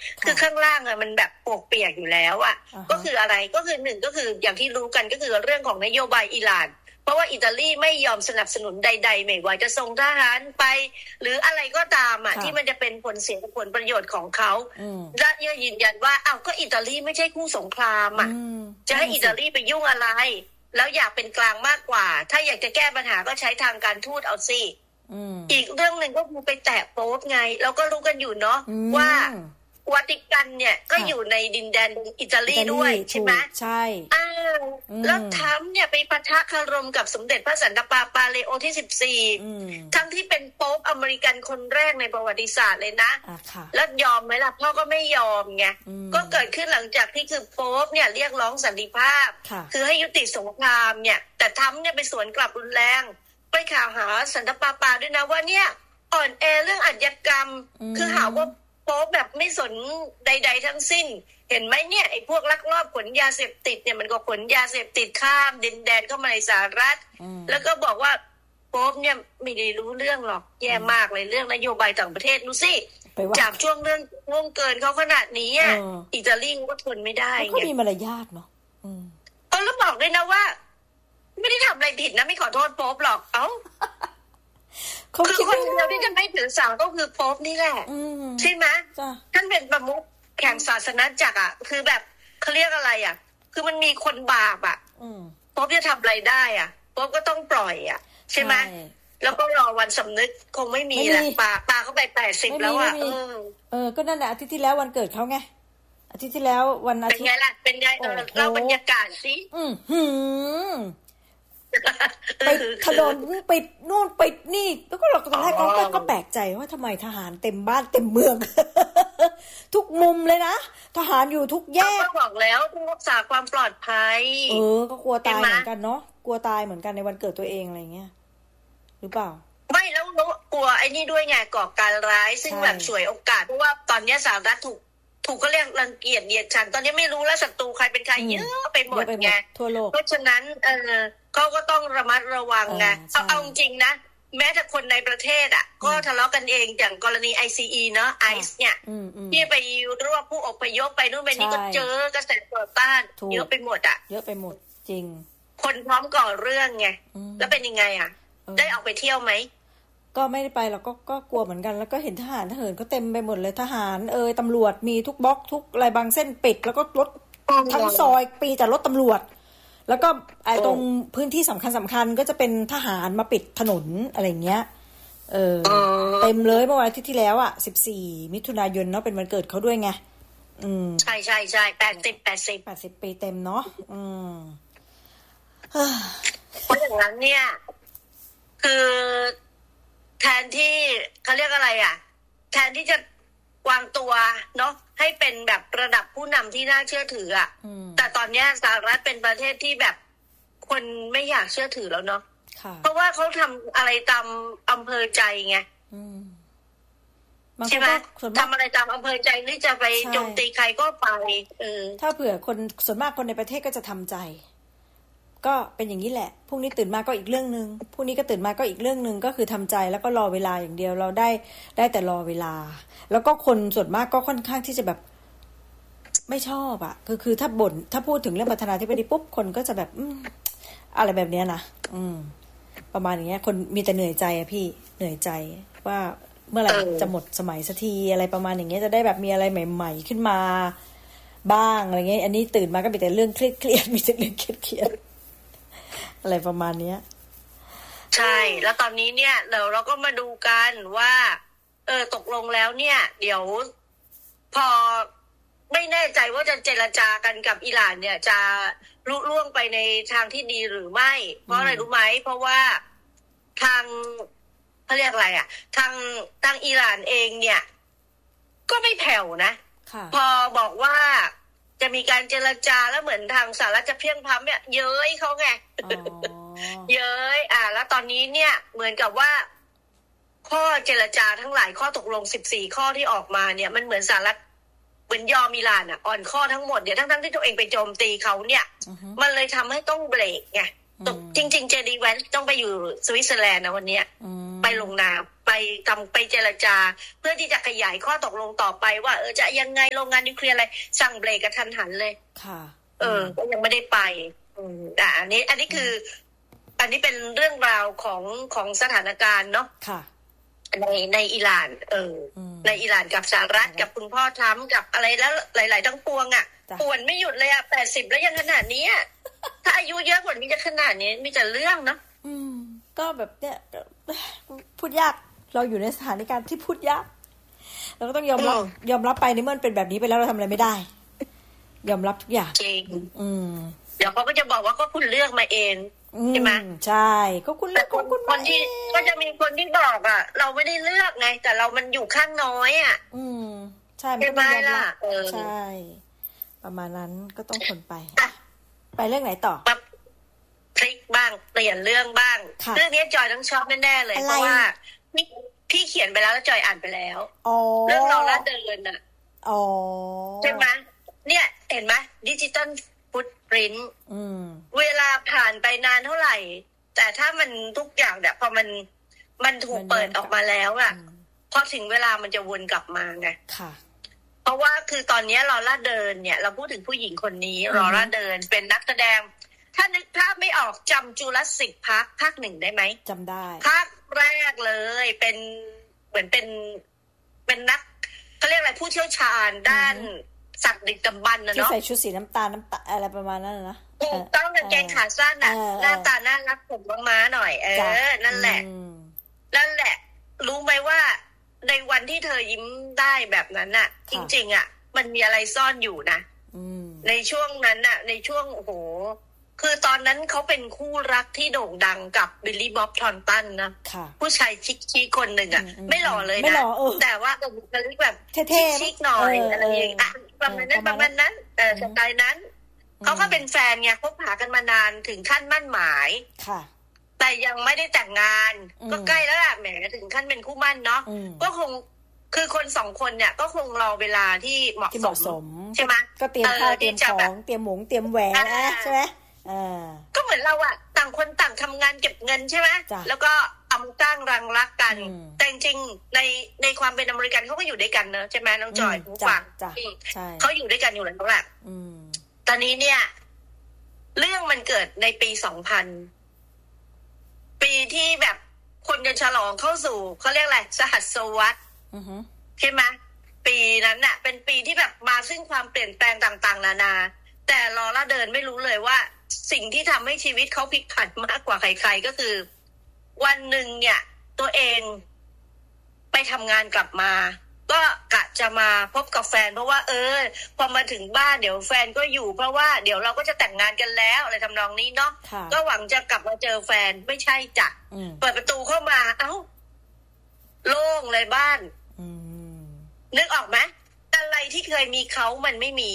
คือข้างล่างอะมันแบบปวกเปียกอยู่แล้วอะก็คืออะไรก็คือหนึ่งก็คืออย่างที่รู้กันก็คือเรื่องของนโยบายอิหร่านเพราะว่าอิตาลีไม่ยอมสนับสนุนใดๆไม่ว่าจะส่งทหารไปหรืออะไรก็ตามอะที่มันจะเป็นผลเสียผลประโยชน์ของเขาและยืนยันว่าก็อิตาลีไม่ใช่คู่สงครามอะจะให้อิตาลีไปยุ่งอะไรแล้วอยากเป็นกลางมากกว่าถ้าอยากจะแก้ปัญหาก็ใช้ทางการทูตเอาสิอีกเรื่องหนึ่งก็คือไปแตะโป๊ปไงเราก็รู้กันอยู่เนาะว่าวาติกันเนี่ยก็อยู่ในดินแดนอิตาลีด้วยใช่ไหมใช่แล้วทรัมป์เนี่ยไปปะทะคารมกับสมเด็จพระสันตะปาปาเลโอที่14ทั้งที่เป็นโป๊ปอเมริกันคนแรกในประวัติศาสตร์เลยนะแล้วยอมไหมล่ะพ่อก็ไม่ยอมไงก็เกิดขึ้นหลังจากที่คือโป๊ปเนี่ยเรียกร้องสันติภาพคือให้ยุติสงครามเนี่ยแต่ทรัมป์เนี่ยไปสวนกลับรุนแรงไปข่าวหาสันตะปาปาด้วยนะว่าเนี่ยอ่อนแอเรื่องอาชญากรรมคือหาว่าโป๊ปแบบไม่สนใดๆทั้งสิ้นเห็นไหมเนี่ยไอ้พวกลักลอบขนยาเสพติดเนี่ยมันก็ขนยาเสพติดข้ามดินแดนเข้ามาในสหรัฐแล้วก็บอกว่าโป๊ปเนี่ยไม่ได้รู้เรื่องหรอกแย่มากเลยเรื่องนโยบายต่างประเทศดูสิจากช่วงเรื่องล่วงเกินเขาขนาดนี้อิตาลีก็ทนไม่ได้ไงเขามีมารยาทเนาะแล้วบอกด้วยนะว่าไม่ได้ทำอะไรผิดนะไม่ขอโทษโป๊ปหรอกคือคนเดียวที่จะไม่ถือสาก็คือโป๊ปนี่แหละใช่ไหมท่านเป็นประมุขแห่งศาสนาจักรคือแบบเขาเรียกอะไรคือมันมีคนบาปโป๊ปจะทำอะไรได้โป๊ปก็ต้องปล่อยใช่ไหมแล้วก็รอวันสำนึกคงไม่มีแหละปาเขาไป80แล้วก็นั่นแหละอาทิตย์ที่แล้ววันเกิดเขาไงอาทิตย์ที่แล้ววันอาทิตย์เป็นไงล่ะเป็นไงเล่าบรรยากาศสิไปถนนไปนู่นไปนี่แล้วก็เราตอนแรกก็แปลกใจว่าทำไมทหารเต็มบ้านเต็มเมืองทุกมุมเลยนะทหารอยู่ทุกแยกก็บอกแล้วต้องรักษาความปลอดภัยก็กลัวตายเหมือนกันเนาะกลัวตายเหมือนกันในวันเกิดตัวเองอะไรเงี้ยหรือเปล่าไม่แล้วกลัวไอ้นี่ด้วยไงก่อการร้ายซึ่งแบบฉวยโอกาสเพราะว่าตอนนี้สหรัฐถูกก็เรียกรังเกียจเหยียดฉันตอนนี้ไม่รู้แล้วศัตรูใครเป็นใครเยอะไปหมดไงทั่วโลกเพราะฉะนั้นเขาก็ต้องระมัดระวังไงเอาจริงนะแม้แต่คนในประเทศก็ทะเลาะกันเองอย่างกรณี ICE เนาะไอซ์เนี่ยที่ไปรวบผู้อพยพไปนู่นไปนี่ก็เจอกระแสต่อต้านเยอะไปหมดเยอะไปหมดจริงคนพร้อมก่อเรื่องไงแล้วเป็นยังไงได้ออกไปเที่ยวไหมก็ไม่ได้ไปเราก็กลัวเหมือนกันแล้วก็เห็นทหารเขาเต็มไปหมดเลยทหารตำรวจมีทุกบล็อกทุกอะไรบางเส้นปิดแล้วก็รถทั้งซอยปีแต่รถตำรวจแล้วก็ตรงพื้นที่สำคัญก็จะเป็นทหารมาปิดถนนอะไรเงี้ยเต็มเลยเมื่อวันอาทิตย์ที่แล้ว14มิถุนายนเนาะเป็นวันเกิดเขาด้วยไงใช่80ปีเต็มเนาะเพราะอย่างนั้นเนี่ยคือแทนที่เขาเรียกอะไรแทนที่จะวางตัวเนาะให้เป็นแบบระดับผู้นำที่น่าเชื่อถือแต่ตอนนี้สหรัฐเป็นประเทศที่แบบคนไม่อยากเชื่อถือแล้วเนาะเพราะว่าเขาทำอะไรตามอำเภอใจไงใช่ไหมทำอะไรตามอำเภอใจหรือจะไปโจมตีใครก็ไปถ้าเผื่อคนส่วนมากคนในประเทศก็จะทำใจก็เป็นอย่างนี้แหละพรุ่งนี้ตื่นมาก็อีกเรื่องนึงพรุ่งนี้ก็ตื่นมาก็อีกเรื่องนึงก็คือทำใจแล้วก็รอเวลาอย่างเดียวเราได้แต่รอเวลาแล้วก็คนส่วนมากก็ค่อนข้างที่จะแบบไม่ชอบคือถ้าบ่นถ้าพูดถึงเรื่องประธานาธิบดีปุ๊บคนก็จะแบบอะไรแบบนี้นะประมาณอย่างเงี้ยคนมีแต่เหนื่อยใจพี่เหนื่อยใจว่าเมื่อไหร่จะหมดสมัยสักทีอะไรประมาณอย่างเงี้ยจะได้แบบมีอะไรใหม่ๆขึ้นมาบ้างอะไรเงี้ยอันนี้ตื่นมาก็มีแต่เรื่องเครียดมีแต่เรื่องเครียดอะไรประมาณนี้ใช่แล้วตอนนี้เนี่ยเราก็มาดูกันว่าตกลงแล้วเนี่ยเดี๋ยวพอไม่แน่ใจว่าจะเจรจากันกับอิหร่านเนี่ยจะลุล่วงไปในทางที่ดีหรือไม่เพราะอะไรรู้ไหมเพราะว่าทางเขาเรียกอะไรทางอิหร่านเองเนี่ยก็ไม่แผ่วนะพอบอกว่าจะมีการเจรจาแล้วเหมือนทางสหรัฐจะเพียงพร้ำเนี่ยเย้ยเขาไงเย้ยแล้วตอนนี้เนี่ยเหมือนกับว่าข้อเจรจาทั้งหลายข้อตกลง14ข้อที่ออกมาเนี่ยมันเหมือนสหรัฐเหมือนยอมอิหร่านอ่อนข้อทั้งหมดเนี่ยทั้งที่ตัวเองไปโจมตีเขาเนี่ยมันเลยทำให้ต้องเบรกไงจริงๆเจดีแวนต้องไปอยู่สวิตเซอร์แลนด์นะวันนี้ไปลงนามไปเจรจาเพื่อที่จะขยายข้อตกลงต่อไปว่าจะยังไงโรงงานนิวเคลียร์อะไรสั่งเบรกกระทันหันเลยค่ะก็ยังไม่ได้ไปอันนี้คืออันนี้เป็นเรื่องราวของสถานการณ์เนาะค่ะในอิหร่านในอิหร่านกับสหรัฐกับคุณพ่อทรัมป์กับอะไรแล้วหลายๆทั้งปวงป่วนไม่หยุดเลย80แล้วยังขนาดนี้ถ้าอายุเยอะกว่านี้จะขนาดนี้มีแต่เรื่องเนาะก็แบบเนี้ยพูดยากเราอยู่ในสถานการณ์ที่พูดยากเราก็ต้องยอมรับไปในเมื่อเป็นแบบนี้ไปแล้วเราทำอะไรไม่ได้ยอมรับทุกอย่างจริงเดี๋ยวเขาก็จะบอกว่าก็คุณเลือกมาเองใช่ไหมใช่ก็คุณเลือกคนที่ก็จะมีคนที่บอกเราไม่ได้เลือกไงแต่เรามันอยู่ข้างน้อยใช่ไม่ได้ล่ะใช่ประมาณนั้นก็ต้องทนไปเรื่องไหนต่อพลิกบ้างเปลี่ยนเรื่องบ้างเรื่องนี้จอยต้องชอบแน่ๆเลยเพราะว่าพี่เขียนไปแล้วจอยอ่านไปแล้วเรื่องเราละเดินใช่ไหมเนี่ยเห็นไหมดิจิตอลฟุตปริ้นท์เวลาผ่านไปนานเท่าไหร่แต่ถ้ามันทุกอย่างเนี่ยพอมันถูกเปิดออกมาแล้วพอถึงเวลามันจะวนกลับมาไงเพราะว่าคือตอนนี้ลอร่าเดินเนี่ยเราพูดถึงผู้หญิงคนนี้ลอร่าเดินเป็นนักแสดงถ้าไม่ออกจำจูราสสิกพาร์คภาค 1ได้ไหมจำได้ภาคแรกเลยเป็นเหมือนเป็นนักเขาเรียกอะไรผู้เชี่ยวชาญด้านสัตว์ดึกดำบรรพ์นะเนาะที่ใส่ชุดสีน้ำตาลอะไรประมาณนั้นนะถูกต้องกางเกงขาสั้นหน้าตาน่ารักผมม้าหน่อยนั่นแหละรู้ไหมว่าในวันที่เธอยิ้มได้แบบนั้นจริงๆมันมีอะไรซ่อนอยู่นะในช่วงนั้นในช่วงโอ้โหคือตอนนั้นเขาเป็นคู่รักที่โด่งดังกับบิลลี่บ๊อบทอนตันนะผู้ชายชิคๆคนหนึ่งไม่หล่อเลยนะแต่ว่าบุคลิกแบบชิคๆหน่อยอะไรอย่างเงี้ยประมาณนั้นสไตล์นั้นเขาก็เป็นแฟนไงคบหากันมานานถึงขั้นมั่นหมายแต่ยังไม่ได้แต่งงานก็ใกล้แล้วแหละแหมถึงขั้นเป็นคู่มั่นเนาะก็คงคือคนสองคนเนี่ยก็คงรอเวลาที่เหมาะสมใช่ไหมก็เตรียมข้าวเตรียมของเตรียมหมูเตรียมแหวนใช่ไหมก็เหมือนเราต่างคนต่างทำงานเก็บเงินใช่ไหมแล้วก็เอาจ้างรังรักกันแต่จริงในความเป็นอเมริกันเขาก็อยู่ด้วยกันเนอะใช่ไหมน้องจอยผู้ฟังเขาอยู่ด้วยกันอยู่แล้วแหละตอนนี้เนี่ยเรื่องมันเกิดในปี2000ปีที่แบบคนจะฉลองเข้าสู่เขาเรียกอะไรสหัสวรรษใช่ไหมปีนั้นเป็นปีที่แบบมาซึ่งความเปลี่ยนแปลงต่างๆนานาแต่ลอร่าเดินไม่รู้เลยว่าสิ่งที่ทำให้ชีวิตเขาพลิกผันมากกว่าใครๆก็คือวันหนึ่งเนี่ยตัวเองไปทำงานกลับมาก็กะจะมาพบกับแฟนเพราะว่าพอมาถึงบ้านเดี๋ยวแฟนก็อยู่เพราะว่าเดี๋ยวเราก็จะแต่งงานกันแล้วอะไรทำนองนี้เนาะก็หวังจะกลับมาเจอแฟนไม่ใช่จ้ะเปิดประตูเข้ามาโล่งเลยบ้านนึกออกไหมอะไรที่เคยมีเขามันไม่มี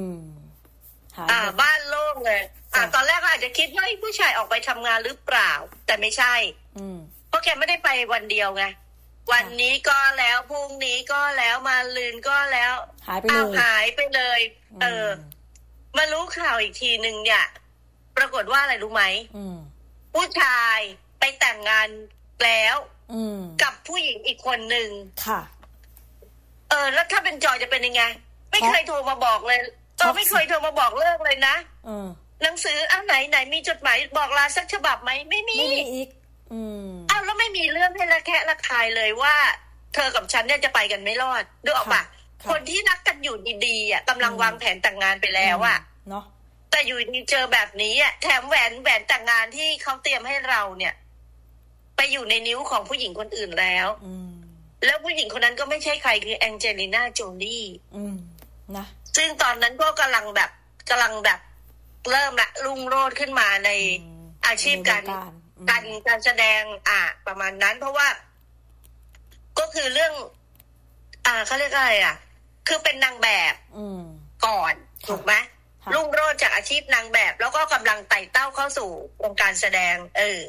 บ้านโล่งเลยตอนแรกก็อาจจะคิดว่าผู้ชายออกไปทำงานหรือเปล่าแต่ไม่ใช่เพราะแกไม่ได้ไปวันเดียวไงวันนี้ก็แล้วพรุ่งนี้ก็แล้วมาลืนก็แล้วหายไปเลยมารู้ข่าวอีกทีนึงเนี่ยปรากฏว่าอะไรรู้ไหมผู้ชายไปแต่งงานแล้วกับผู้หญิงอีกคนหนึ่งค่ะแล้วถ้าเป็นจอยจะเป็นยังไงไม่เคยโทรมาบอกเลยไม่เคยโทรมาบอกเลิกเลยนะหนังสือไหนมีจดหมายบอกลาสักฉบับไหมไม่มีอีกแล้วไม่มีเรื่องให้ระแคะระคายเลยว่าเธอกับฉันเนี่ยจะไปกันไม่รอดนึกออกปะคนที่รักกันอยู่ดีๆกำลังวางแผนแต่งงานไปแล้วเนาะแต่อยู่ดีเจอแบบนี้แถมแหวนแต่งงานที่เขาเตรียมให้เราเนี่ยไปอยู่ในนิ้วของผู้หญิงคนอื่นแล้วแล้วผู้หญิงคนนั้นก็ไม่ใช่ใครคือแองเจลิน่าโจลี่นะซึ่งตอนนั้นก็กำลังแบบเริ่มละรุ่งโรจน์ขึ้นมาในอาชีพการแสดงประมาณนั้นเพราะว่าก็คือเรื่องเขาเรียกอะไรคือเป็นนางแบบก่อนถูกไหมรุ่งโรจน์จากอาชีพนางแบบแล้วก็กำลังไต่เต้าเข้าสู่วงการแสดง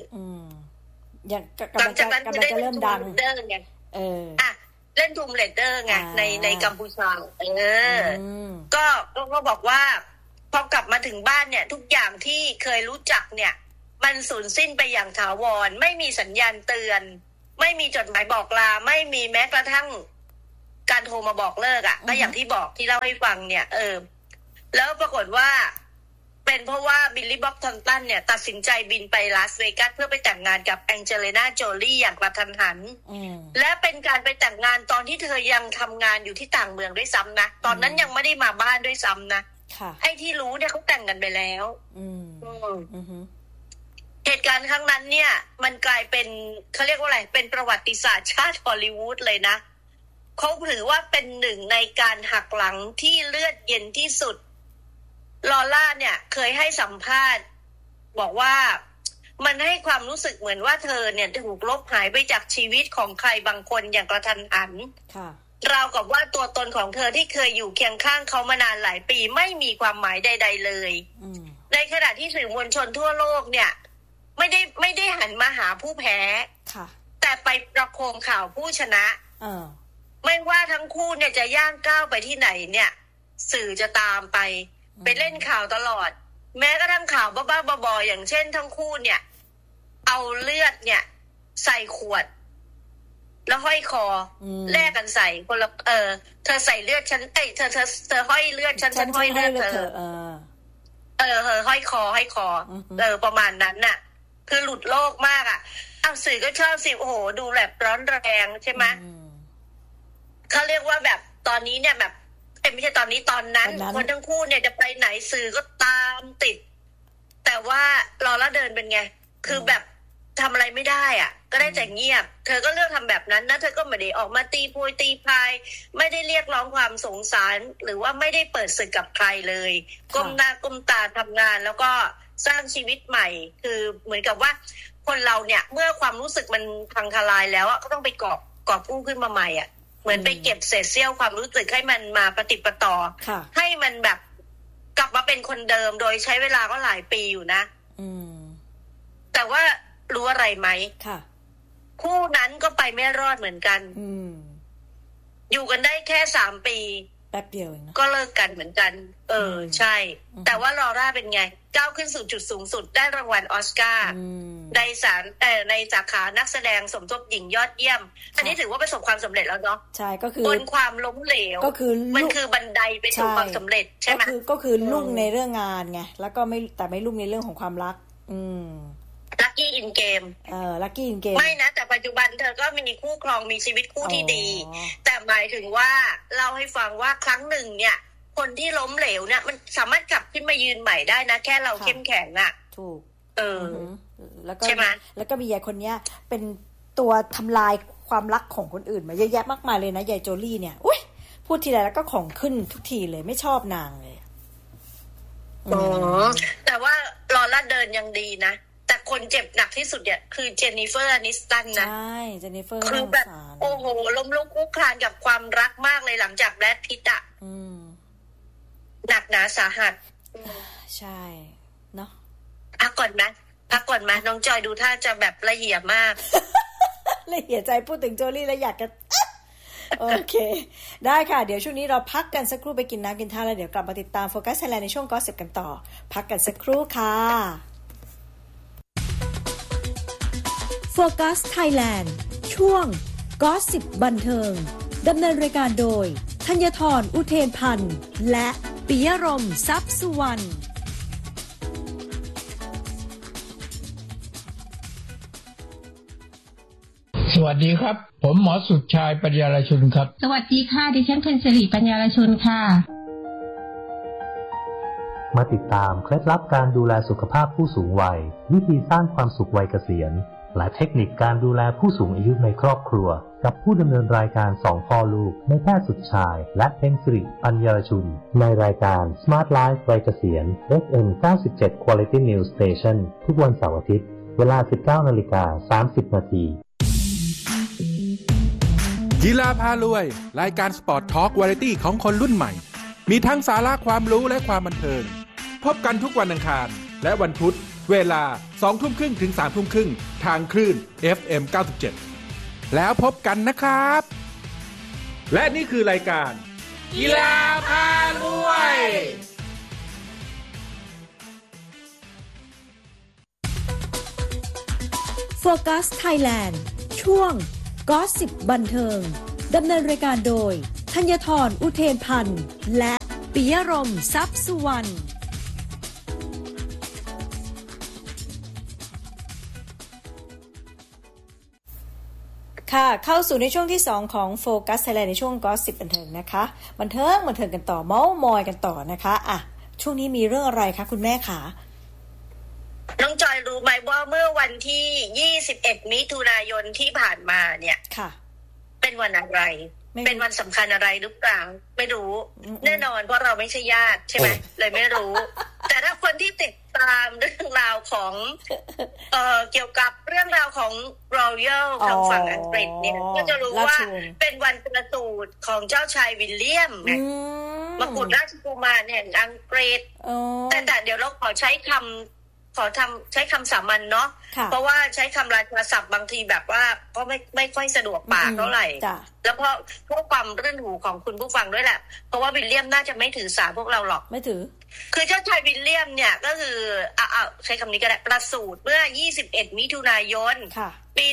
หลังจากนั้นจะได้เริ่มดังไงเล่นทูมเรดเดอร์ไงในกัมพูชาก็บอกว่าพอกลับมาถึงบ้านเนี่ยทุกอย่างที่เคยรู้จักเนี่ยมันสูญสิ้นไปอย่างถาวรไม่มีสัญญาณเตือนไม่มีจดหมายบอกลาไม่มีแม้กระทั่งการโทรมาบอกเลิกอ่ะก็อย่างที่บอกที่เล่าให้ฟังเนี่ยแล้วปรากฏว่าเป็นเพราะว่าบิลลี่บ็อบทอนตันเนี่ยตัดสินใจบินไปลาสเวกัสเพื่อไปแต่งงานกับแองเจลิน่าโจลี่อย่างกระทันหันและเป็นการไปแต่งงานตอนที่เธอยังทำงานอยู่ที่ต่างเมืองด้วยซ้ำนะตอนนั้นยังไม่ได้มาบ้านด้วยซ้ำนะไอ้ที่รู้เนี่ยเขาแต่งกันไปแล้วเหตุการณ์ครั้งนั้นเนี่ยมันกลายเป็นเขาเรียกว่าอะไรเป็นประวัติศาสตร์ชาติฮอลลีวูดเลยนะเขาถือว่าเป็นหนึ่งในการหักหลังที่เลือดเย็นที่สุดลอร่าเนี่ยเคยให้สัมภาษณ์บอกว่ามันให้ความรู้สึกเหมือนว่าเธอเนี่ยถูกลบหายไปจากชีวิตของใครบางคนอย่างกระทันหันราวกับว่าตัวตนของเธอที่เคยอยู่เคียงข้างเขามานานหลายปีไม่มีความหมายใดๆเลยในขณะที่สื่อมวลชนทั่วโลกเนี่ยไม่ได้หันมาหาผู้แพ้แต่ไปประโคมข่าวผู้ชนะไม่ว่าทั้งคู่เนี่ยจะย่างก้าวไปที่ไหนเนี่ยสื่อจะตามไปเล่นข่าวตลอดแม้กระทั่งข่าวบ้าๆบอๆอย่างเช่นทั้งคู่เนี่ยเอาเลือดเนี่ยใส่ขวดแล้วห้อยคอแลกกันใส่คนละเธอใส่เลือดฉันเธอห้อยเลือดฉันห้อยเลือดเธอห้อยคอประมาณนั้นน่ะคือหลุดโลกมากอ่ะเอาสื่อก็ชอบสิโอ้โหดูแบบร้อนแรงใช่ไหมเขาเรียกว่าแบบตอนนี้เนี่ยแบบไม่ใช่ตอนนี้ตอนนั้นคนทั้งคู่เนี่ยจะไปไหนสื่อก็ตามติดแต่ว่าลอร่าเดินเป็นไงคือแบบทำอะไรไม่ได้อ่ะก็ได้แต่เงียบเธอก็เลือกทำแบบนั้นนะเธอก็ไม่ได้ออกมาตีโพยตีพายไม่ได้เรียกร้องความสงสารหรือว่าไม่ได้เปิดศึกกับใครเลยก้มหน้าก้มตาทำงานแล้วก็สร้างชีวิตใหม่คือเหมือนกับว่าคนเราเนี่ยเมื่อความรู้สึกมันพังทลายแล้วก็ต้องไปกอบกู้ขึ้นมาใหม่อ่ะเหมือนไปเก็บเศษเสี้ยวความรู้สึกให้มันมาปฏิปต่อให้มันแบบกลับมาเป็นคนเดิมโดยใช้เวลาก็หลายปีอยู่นะแต่ว่ารู้อะไรไหมคู่นั้นก็ไปไม่รอดเหมือนกันอยู่กันได้แค่3 ปีแป๊บเดียวเองนะก็เลิกกันเหมือนกันใช่แต่ว่าลอร่าเป็นไงก้าวขึ้นสู่จุดสูงสุดได้รางวัลออสการ์ในสาขานักแสดงสมทบหญิงยอดเยี่ยมอันนี้ถือว่าประสบความสำเร็จแล้วเนาะใช่ก็คือบนความล้มเหลวก็คือมันคือบันไดไปสู่ความสำเร็จใช่ไหมก็คือลุ่งในเรื่องงานไงแล้วก็ไม่ลุ่งในเรื่องของความรักลัคกี้อินเกมลัคกี้อินเกมไม่นะแต่ปัจจุบันเธอก็มีคู่ครองมีชีวิตคู่ที่ดีแต่หมายถึงว่าเล่าให้ฟังว่าครั้งหนึ่งเนี่ยคนที่ล้มเหลวเนี่ยมันสามารถกลับขึ้นมายืนใหม่ได้นะแค่เราเข้มแข็งอ่ะถูกแล้วก็ใช่ไหมแล้วก็มียายคนนี้เป็นตัวทำลายความรักของคนอื่นมาเยอะแยะมากมายเลยนะยายโจลี่เนี่ยอุ้ยพูดทีไรแล้วก็ของขึ้นทุกทีเลยไม่ชอบนางเลยแต่ว่าลอร่าเดินยังดีนะแต่คนเจ็บหนักที่สุดเนี่ยคือเจนนิเฟอร์นิสตันนะใช่เจนนิเฟอร์คือแบบโอ้โหล้มลุกคลุกคลานกับความรักมากเลยหลังจากแบรดพิตต์อ่ะหนักหนาสาหัสใช่เนาะพักก่อนนะน้องจอยดูท่าจะแบบละเหี่ยมากละเหี่ยใจพูดถึงโจลี่แล้วอยากจะโอเคได้ค่ะเดี๋ยวช่วงนี้เราพักกันสักครู่ไปกินน้ำกินท่าแล้วเดี๋ยวกลับมาติดตามโฟกัสไทยแลนด์ในช่วงก็สิบกันต่อพักกันสักครู่ค่ะโฟกัสไทยแลนด์ช่วงก็สิบบันเทิงดำเนินรายการโดยธัญธรอุเทนพันธ์และปิยรมทรัพย์สุวรรณสวัสดีครับผมหมอสุดชายปัญญารชุนครับสวัสดีค่ะดิฉันเพ็ญศิริปัญญารชุนค่ะมาติดตามเคล็ดลับการดูแลสุขภาพผู้สูงวัยวิธีสร้างความสุขวัยเกษียณและเทคนิคการดูแลผู้สูงอายุในครอบครัวกับผู้ดำเนินรายการ2พ่อลูกในแพทย์สุดชายและเพ็ญศิริปัญญารชุนในรายการ Smart Life วัยเกษียณ FM 97 Quality News Station ทุกวันเสาร์อาทิตย์เวลา 19:30 น. กีฬาพารวยรายการสปอร์ตทอล์กวาไรตี้ของคนรุ่นใหม่มีทั้งสาระความรู้และความบันเทิงพบกันทุกวันอังคารและวันพุธเวลา 20:30 ถึง 3:30 ทางคลื่น FM 97แล้วพบกันนะครับและนี่คือรายการกีฬาพารวยโฟกัสไทยแลนด์ช่วงก็สิบบันเทิงดำเนินรายการโดยธัญธรอุเทนพันธ์และปิยรมย์ทรัพย์สุวรรณค่ะเข้าสู่ในช่วงที่2ของโฟกัสไทยแลนด์ในช่วงก็10บันเทิงนะคะบันเทิงกันต่อเม้ามอยกันต่อนะคะอ่ะช่วงนี้มีเรื่องอะไรคะคุณแม่คะน้องจอยรู้ไหมว่าเมื่อวันที่21มิถุนายนที่ผ่านมาเนี่ยค่ะเป็นวันอะไรเป็นวันสำคัญอะไรหรือเปล่าไม่รู้แน่นอนเพราะเราไม่ใช่ญาติใช่ไหมเลยไม่รู้ แต่ถ้าคนที่ติดตามเรื่องราวของเกี่ยวกับเรื่องราวของ Royal ทางฝั่งอังกฤษเนี่ยก็จะรู้ว่าเป็นวันประสูติของเจ้าชายวิลเลียมมกุฎราชกุมารแห่งอังกฤษแต่เดี๋ยวเราขอใช้คำสามัญเนาะเพราะว่าใช้คำราชาศัพท์บางทีแบบว่าก็ไม่ค่อยสะดวกปากเท่าไหร่แล้วเพราะความรื่นหูของคุณผู้ฟังด้วยแหละเพราะว่าวิลเลียมน่าจะไม่ถือสาพวกเราหรอกไม่ถือคือเจ้าชายวิลเลียมเนี่ยก็คือใช้คำนี้ก็ได้ประสูติเมื่อ21มิถุนายนปี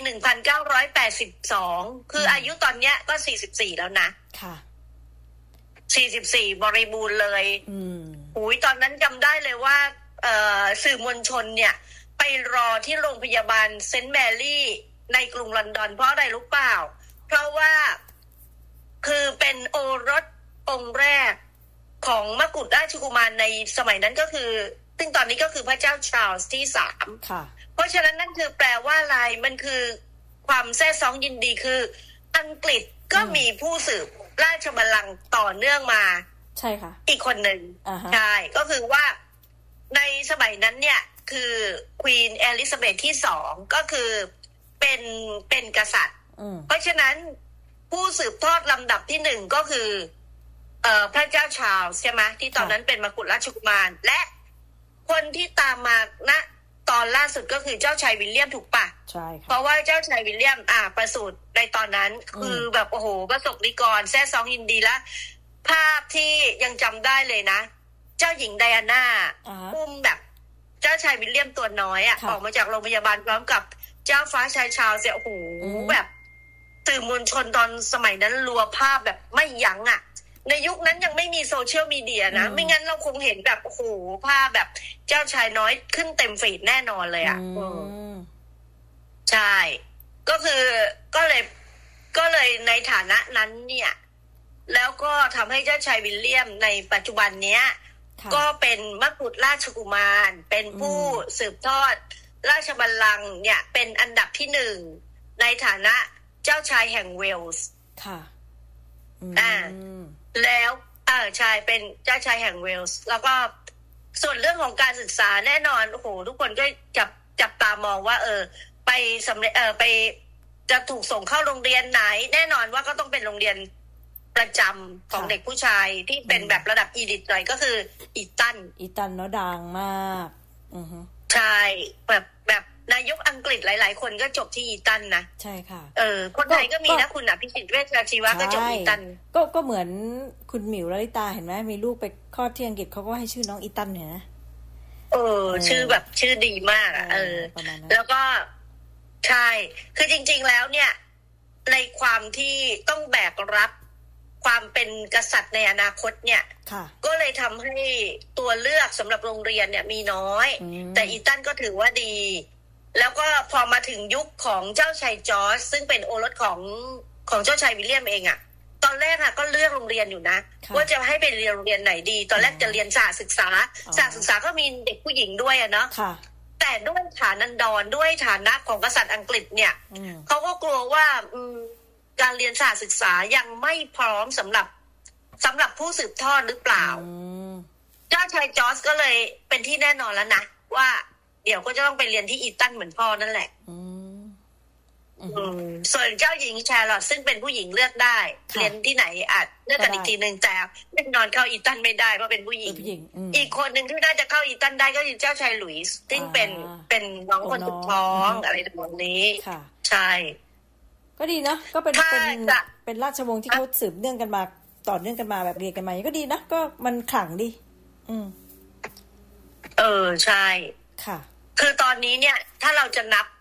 1982คืออายุตอนเนี้ยก็44แล้วนะค่ะ 44บริบูรณ์เลยตอนนั้นจำได้เลยว่าสื่อมวลชนเนี่ยไปรอที่โรงพยาบาลเซนต์แมรี่ในกรุงลอนดอนเพราะอะไรรู้เปล่าเพราะว่าคือเป็นโอรสองค์แรกของมกุฎราชกุมารในสมัยนั้นก็คือซึ่งตอนนี้ก็คือพระเจ้าชาร์ลส์ที่3 ค่ะเพราะฉะนั้นนั่นคือแปลว่าอะไรมันคือความแซ่ซ้องยินดีคืออังกฤษก็มีผู้สืบราชบัลลังก์ต่อเนื่องมาใช่ค่ะอีกคนหนึ่งใช่ก็คือว่าในสมัยนั้นเนี่ยคือควีนเอลิซาเบธที่2ก็คือเป็นกษัตริย์เพราะฉะนั้นผู้สืบทอดลำดับที่1ก็คือพระเจ้าชาร์ลส์ใช่ไหมที่ตอนนั้นเป็นมกุฎราชกุมารและคนที่ตามมาณตอนล่าสุดก็คือเจ้าชายวิลเลียมถูกปะใช่ค่ะเพราะว่าเจ้าชายวิลเลียมประสูติในตอนนั้นคือแบบโอ้โหประสบนิกรแซ่ซ้องยินดีแล้วภาพที่ยังจำได้เลยนะเจ้าหญิงไดอาน่าอุ้มแบบเจ้าชายวิลเลียมตัวน้อยออกมาจากโรงพยาบาลพร้อมกับเจ้าฟ้าชายชาร์ลส์โอ้โหแบบสื่อมวลชนตอนสมัยนั้นรัวภาพแบบไม่ยั้งในยุคนั้นยังไม่มีโซเชียลมีเดียนะไม่งั้นเราคงเห็นแบบโอ้โหภาพแบบเจ้าชายน้อยขึ้นเต็มฟีดแน่นอนเลยใช่ก็คือก็เลยในฐานะนั้นเนี่ยแล้วก็ทำให้เจ้าชายวิลเลียมในปัจจุบันเนี้ยก็เป็นมกุฎราชกุมารเป็นผู้สืบทอดราชบัลลังก์เนี่ยเป็นอันดับที่1ในฐานะเจ้าชายแห่งเวลส์ค่ะแล้วชายเป็นเจ้าชายแห่งเวลส์แล้วก็ส่วนเรื่องของการศึกษาแน่นอนโอ้โหทุกคนก็จับตามองว่าไปสำเร็จไปจะถูกส่งเข้าโรงเรียนไหนแน่นอนว่าก็ต้องเป็นโรงเรียนประจำของเด็กผู้ชายที่เป็นแบบระดับอีลิทหน่อยก็คืออีตันเนาะดังมากใช่แบบนายกอังกฤษหลายๆคนก็จบที่อีตันนะใช่ค่ะคนไทยก็มีนะคุณอภิสิทธิ์เวชชาชีวะก็จบอีตันก็เหมือนคุณหมิวลลิตาเห็นไหมมีลูกไปคลอดที่อังกฤษเขาก็ให้ชื่อน้องอีตันเนี่ยนะชื่อแบบชื่อดีมากแล้วก็ใช่คือจริงๆแล้วเนี่ยในความที่ต้องแบกรับความเป็นกษัตริย์ในอนาคตเนี่ยก็เลยทำให้ตัวเลือกสำหรับโรงเรียนเนี่ยมีน้อยแต่อีตันก็ถือว่าดีแล้วก็พอมาถึงยุคของเจ้าชายจอร์จซึ่งเป็นโอรสของเจ้าชายวิลเลียมเองตอนแรกก็เลือกโรงเรียนอยู่นะว่าจะให้ไปเรียนโรงเรียนไหนดีตอนแรกจะเรียนสหศึกษาก็มีเด็กผู้หญิงด้วยเนาะแต่ด้วยฐานันดรด้วยฐานะของกษัตริย์อังกฤษเนี่ยเขาก็กลัวว่าการเรียนสหศึกษายังไม่พร้อมสำหรับผู้สืบทอดหรือเปล่าเจ้าชายจอร์จก็เลยเป็นที่แน่นอนแล้วนะว่าเดี๋ยวก็จะต้องไปเรียนที่อีตันเหมือนพ่อนั่นแหละส่วนเจ้าหญิงชาร์ลอตซึ่งเป็นผู้หญิงเลือกได้เรียนที่ไหนอาจเลือกกันอีกทีนึงแต่แน่นอนเข้าอีตันไม่ได้เพราะเป็นผู้หญิงอีกคนนึงที่น่าจะเข้าอีตันได้ก็คือเจ้าชายหลุยส์ซึ่งเป็นน้องคนสุดท้องอะไรแบบนี้ใช่ก็ดีนะก็เป็นราชวงศ์ที่เขาสืบเนื่องกันมาต่อเนื่องกันมาแบบเรียนกันมาก็ดีนะก็มันขลังดีใช่ค่ะคือตอนนี้เนี่ยถ้าเราจะนับ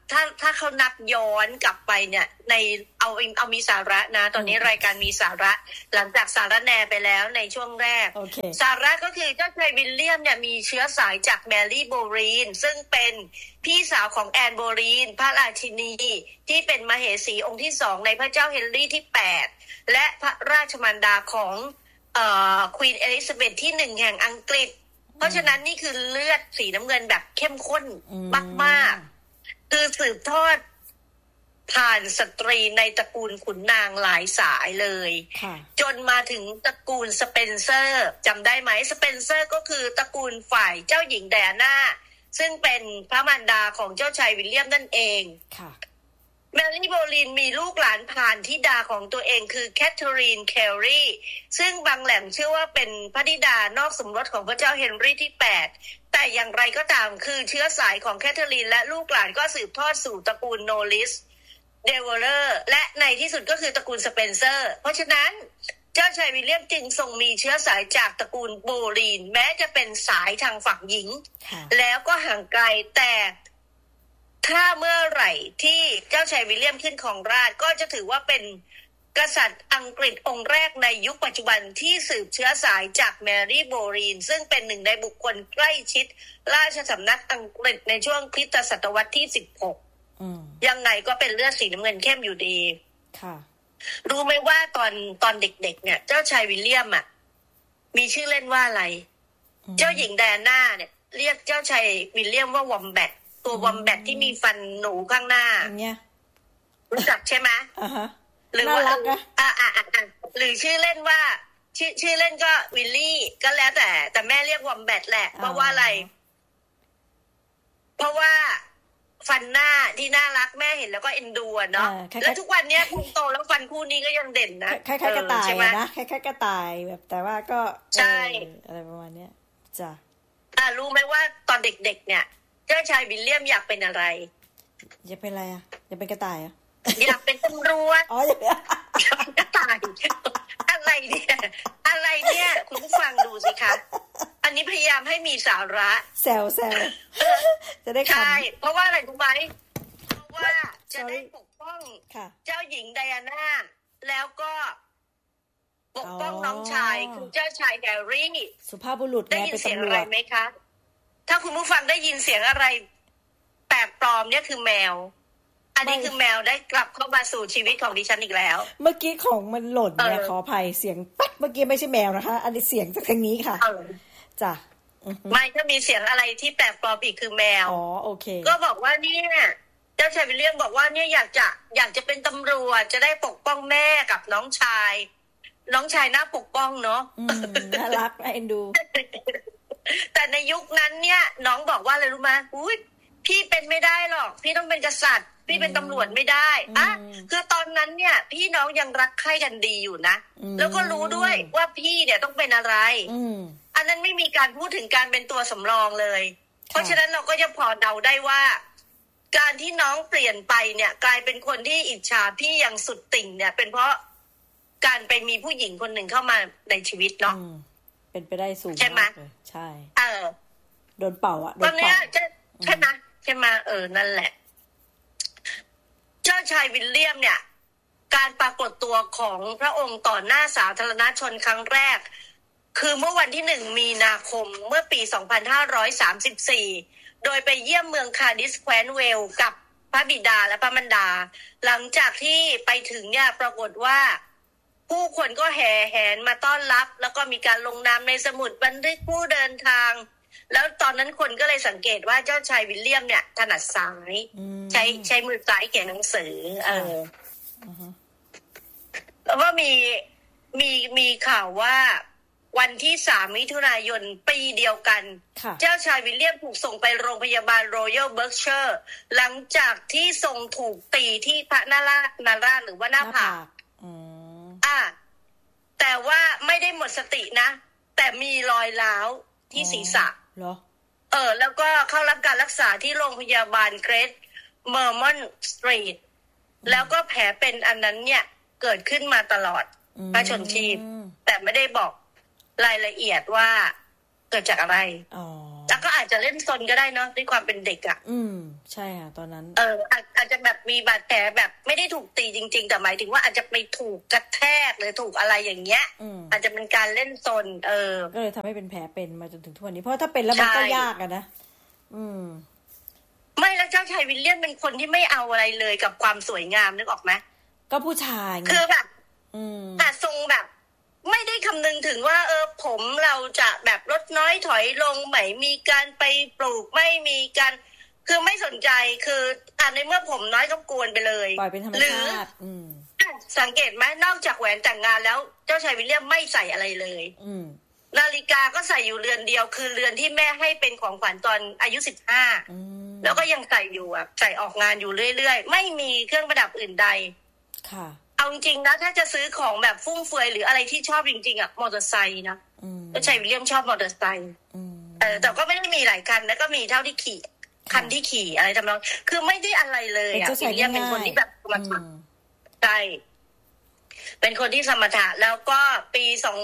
ถ้าเขานับย้อนกลับไปเนี่ยในเอามีสาระนะตอนนี้รายการมีสาระหลังจากสาระแนไปแล้วในช่วงแรก สาระก็คือเจ้าชายวิลเลียมเนี่ยมีเชื้อสายจากแมรี่โบรีนซึ่งเป็นพี่สาวของแอนโบรีนพระราชินีที่เป็นมเหสีองค์ที่2ในพระเจ้าเฮนรี่ที่8และพระราชมารดาของควีนเอลิซาเบธที่1แห่งอังกฤษเพราะฉะนั้นนี่คือเลือดสีน้ำเงินแบบเข้มข้นมากๆคือสืบทอดผ่านสตรีในตระกูลขุนนางหลายสายเลยจนมาถึงตระกูลสเปนเซอร์จำได้ไหมสเปนเซอร์ก็คือตระกูลฝ่ายเจ้าหญิงไดอาน่าซึ่งเป็นพระมารดาของเจ้าชายวิลเลียมนั่นเองแมรี่โบลีนมีลูกหลานผ่านธิดาของตัวเองคือแคทเธอรีนแคลรีซึ่งบางแหล่งเชื่อว่าเป็นพระธิดานอกสมรสของพระเจ้าเฮนรี่ที่8แต่อย่างไรก็ตามคือเชื้อสายของแคทเธอรีนและลูกหลานก็สืบทอดสู่ตระกูลโนลิสเดเวอเรอร์และในที่สุดก็คือตระกูลสเปนเซอร์เพราะฉะนั้นเจ้าชายวิลเลียมจึงทรงมีเชื้อสายจากตระกูลโบลีนแม้จะเป็นสายทางฝั่งหญิงแล้วก็ห่างไกลแต่ถ้าเมื่อไหร่ที่เจ้าชายวิลเลียมขึ้นครองราชย์ก็จะถือว่าเป็นกษัตริย์อังกฤษองค์แรกในยุคปัจจุบันที่สืบเชื้อสายจากแมรี่โบลีนซึ่งเป็นหนึ่งในบุคคลใกล้ชิดราชสำนักอังกฤษในช่วงคริสตศตวรรษที่16ยังไงก็เป็นเลือดสีน้ำเงินเข้มอยู่ดีค่ะรู้ไหมว่าตอนเด็กๆเนี่ยเจ้าชายวิลเลียมอ่ะมีชื่อเล่นว่าอะไรเจ้าหญิงไดอาน่าเนี่ยเรียกเจ้าชายวิลเลียมว่าวอมแบทตัววอมแบทที่มีฟันหนูข้างหน้ารู้จักใช่ไหมหรือว่าหรือชื่อเล่นว่าชื่อเล่นก็วิลลี่ก็แล้วแต่แม่เรียกวอมแบทแหละเพราะว่าอะไรเพราะว่าฟันหน้าที่น่ารักแม่เห็นแล้วก็เอ็นดูเนาะแล้วทุกวันนี้คุณโตแล้วฟันคู่นี้ก็ยังเด่นนะคล้ายๆกระต่ายนะคล้ายๆกระต่ายแบบแต่ว่าก็ใช่อะไรประมาณนี้จ้ะรู้ไหมว่าตอนเด็กๆเนี่ยเจ้าชายวิลเลียมอยากเป็นอะไรอยากเป็นอะไรอ่ะอยากเป็นกระต่ายอ่ะอยากเป็นตำรวจอยากเป็นกระต่ายอะไรเนี่ยคุณผู้ฟังดูสิคะอันนี้พยายามให้มีสาระแซวจะได้ใช่เพราะว่าอะไรรู้ไหมเพราะว่าจะได้ปกป้องเจ้าหญิงไดอาน่าแล้วก็ปกป้องน้องชายคือเจ้าชายแฮร์รี่สุภาพบุรุษได้ยินเสียงอะไรไหมคะถ้าคุณผู้ฟังได้ยินเสียงอะไรแปลกปลอมเนี่ยคือแมวอันนี้คือแมวได้กลับเข้ามาสู่ชีวิตของดิฉันอีกแล้วเมื่อกี้ของมันหล่นเนี่ยขออภัยเสียงปั๊บเมื่อกี้ไม่ใช่แมวนะคะอันนี้เสียงจากทางนี้ค่ะจ้ะไม่ถ้ามีเสียงอะไรที่แปลกปลอมอีกคือแมวโอเคก็บอกว่าเนี่ยเจ้าชายวิลเลียมบอกว่าเนี่ยอยากจะเป็นตำรวจจะได้ปกป้องแม่กับน้องชายน่าปกป้องเนาะน่ารักน่าเอ็นดูแต่ในยุคนั้นเนี่ยน้องบอกว่าอะไรรู้ไหมอุ๊ยพี่เป็นไม่ได้หรอกพี่ต้องเป็นกษัตริย์พี่เป็นตำรวจไม่ได้คือตอนนั้นเนี่ยพี่น้องยังรักใคร่กันดีอยู่นะแล้วก็รู้ด้วยว่าพี่เนี่ยต้องเป็นอะไรอันนั้นไม่มีการพูดถึงการเป็นตัวสำรองเลยเพราะฉะนั้นเราก็จะพอเดาได้ว่าการที่น้องเปลี่ยนไปเนี่ยกลายเป็นคนที่อิจฉาพี่อย่างสุดติ่งเนี่ยเป็นเพราะการไปมีผู้หญิงคนหนึ่งเข้ามาในชีวิตเนาะเป็นไปได้สูงใช่ไหมใช่โดนเป่าอ่ะตอนนี้ใช่ไหมนั่นแหละเจ้าชายวิลเลียมเนี่ยการปรากฏตัวของพระองค์ต่อหน้าสาธารณชนครั้งแรกคือเมื่อวันที่1 มีนาคมเมื่อปี 2534 โดยไปเยี่ยมเมืองคาร์ดิฟแคว้นเวลส์กับพระบิดาและพระมารดาหลังจากที่ไปถึงเนี่ยปรากฏว่าผู้คนก็แห่แหนมาต้อนรับแล้วก็มีการลงนามในสมุดบันทึกผู้เดินทางแล้วตอนนั้นคนก็เลยสังเกตว่าเจ้าชายวิลเลียมเนี่ยถนัดซ้ายใช้มือซ้ายเขียนหนังสือแล้วก็มีข่าวว่าวันที่3 มิถุนายนปีเดียวกันเจ้าชายวิลเลียมถูกส่งไปโรงพยาบาลรอยัลเบิร์กเชอร์หลังจากที่ทรงถูกตีที่พระนาราหรือว่าหน้าผากแต่ว่าไม่ได้หมดสตินะแต่มีรอยร้าวที่ศีรษะเหรอแล้วก็เข้ารับการรักษาที่โรงพยาบาลเกรทเมอร์มอนสตรีทแล้วก็แผลเป็นอันนั้นเนี่ยเกิดขึ้นมาตลอดพระชนชีพแต่ไม่ได้บอกรายละเอียดว่าเกิดจากอะไรแล้วก็อาจจจะเล่นซนก็ได้เนาะด้วยความเป็นเด็กใช่ค่ะตอนนั้นอาจจะแบบมีบาดแผลแบบไม่ได้ถูกตีจริงๆแต่หมายถึงว่าอาจจะไปถูกกระแทกหรือถูกอะไรอย่างเงี้ยอาจจะเป็นการเล่นซนก็เลยทำให้เป็นแผลเป็นมาจนถึงทุกวันนี้เพราะถ้าเป็นแล้วมันก็ยากอะนะไม่แล้วเจ้าชายวิลเลียมเป็นคนที่ไม่เอาอะไรเลยกับความสวยงามนึกออกไหมก็ผู้ชายคือแบบแต่ทรงแบบไม่ได้คำนึงถึงว่าผมเราจะแบบลดน้อยถอยลงไม่มีการไปปลูกไม่มีการคือไม่สนใจคือในเมื่อผมน้อยก็กวนไปเลยปล่อยเป็นธรรมชาติสังเกตไหมนอกจากแหวนแต่งงานแล้วเจ้าชายวิลเลียมไม่ใส่อะไรเลยนาฬิกาก็ใส่อยู่เรือนเดียวคือเรือนที่แม่ให้เป็นของขวัญตอนอายุ15แล้วก็ยังใส่อยู่ใส่ออกงานอยู่เรื่อยๆไม่มีเครื่องประดับอื่นใดค่ะเอาจริงนะถ้าจะซื้อของแบบฟุ่มเฟือยหรืออะไรที่ชอบจริงๆมอเตอร์ไซค์นะเจ้าชายวิลเลียมชอบมอเตอร์ไซค์แต่ก็ไม่ได้มีหลายคันแล้วก็มีเท่าที่ขี่คันที่ขี่อะไรทำนองคือไม่ได้อะไรเลยวิลเลียมเป็นคนที่แบบสมถะใช่เป็นคนที่สมถะแล้วก็ปี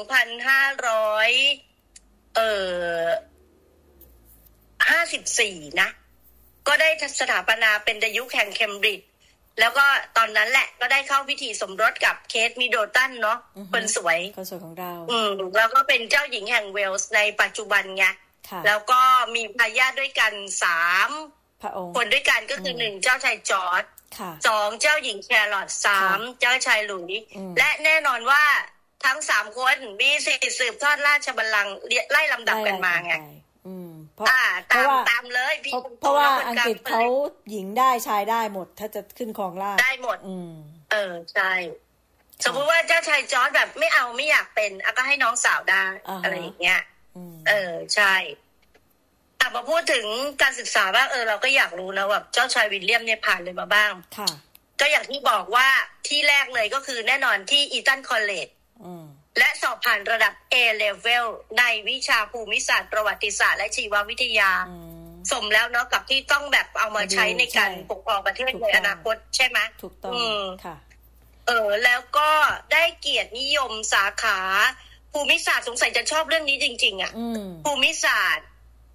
2554นะก็ได้สถาปนาเป็นดยุคแห่งเคมบริดจ์แล้วก็ตอนนั้นแหละก็ได้เข้าพิธีสมรสกับเคทมิดเดิลตันเนาะคนสวยของเราแล้วก็เป็นเจ้าหญิงแห่งเวลส์ในปัจจุบันไงแล้วก็มีทายาทด้วยกัน3 พระองค์คนด้วยกันก็คือ1เจ้าชายจอร์จ2เจ้าหญิงแครอท3เจ้าชายหลุยส์และแน่นอนว่าทั้ง3คนมีสิทธิ์สืบทอดราชบัลลังก์ไล่ลำดับกันมาไงตามเลยเพราะว่าอังกฤษเขาหญิงได้ชายได้หมดถ้าจะขึ้นครองราชได้หมดใช่สมมติว่าเจ้าชายจอร์จแบบไม่เอาไม่อยากเป็นก็ให้น้องสาวได้อะไรอย่างเงี้ยใช่มาพูดถึงการศึกษาบ้างเราก็อยากรู้นะว่าเจ้าชายวิลเลียมเนี่ยผ่านเลยมาบ้างค่ะก็อย่างที่บอกว่าที่แรกเลยก็คือแน่นอนที่อีตันคอลเลจและสอบผ่านระดับ A level ในวิชาภูมิศาสตร์ประวัติศาสตร์และชีววิทยาสมแล้วเนาะกับที่ต้องแบบเอามาใช้ในการปกครองประเทศในอนาคตใช่ไหมถูกต้องค่ะแล้วก็ได้เกียรตินิยมสาขาภูมิศาสตร์สงสัยจะชอบเรื่องนี้จริงๆภูมิศาสตร์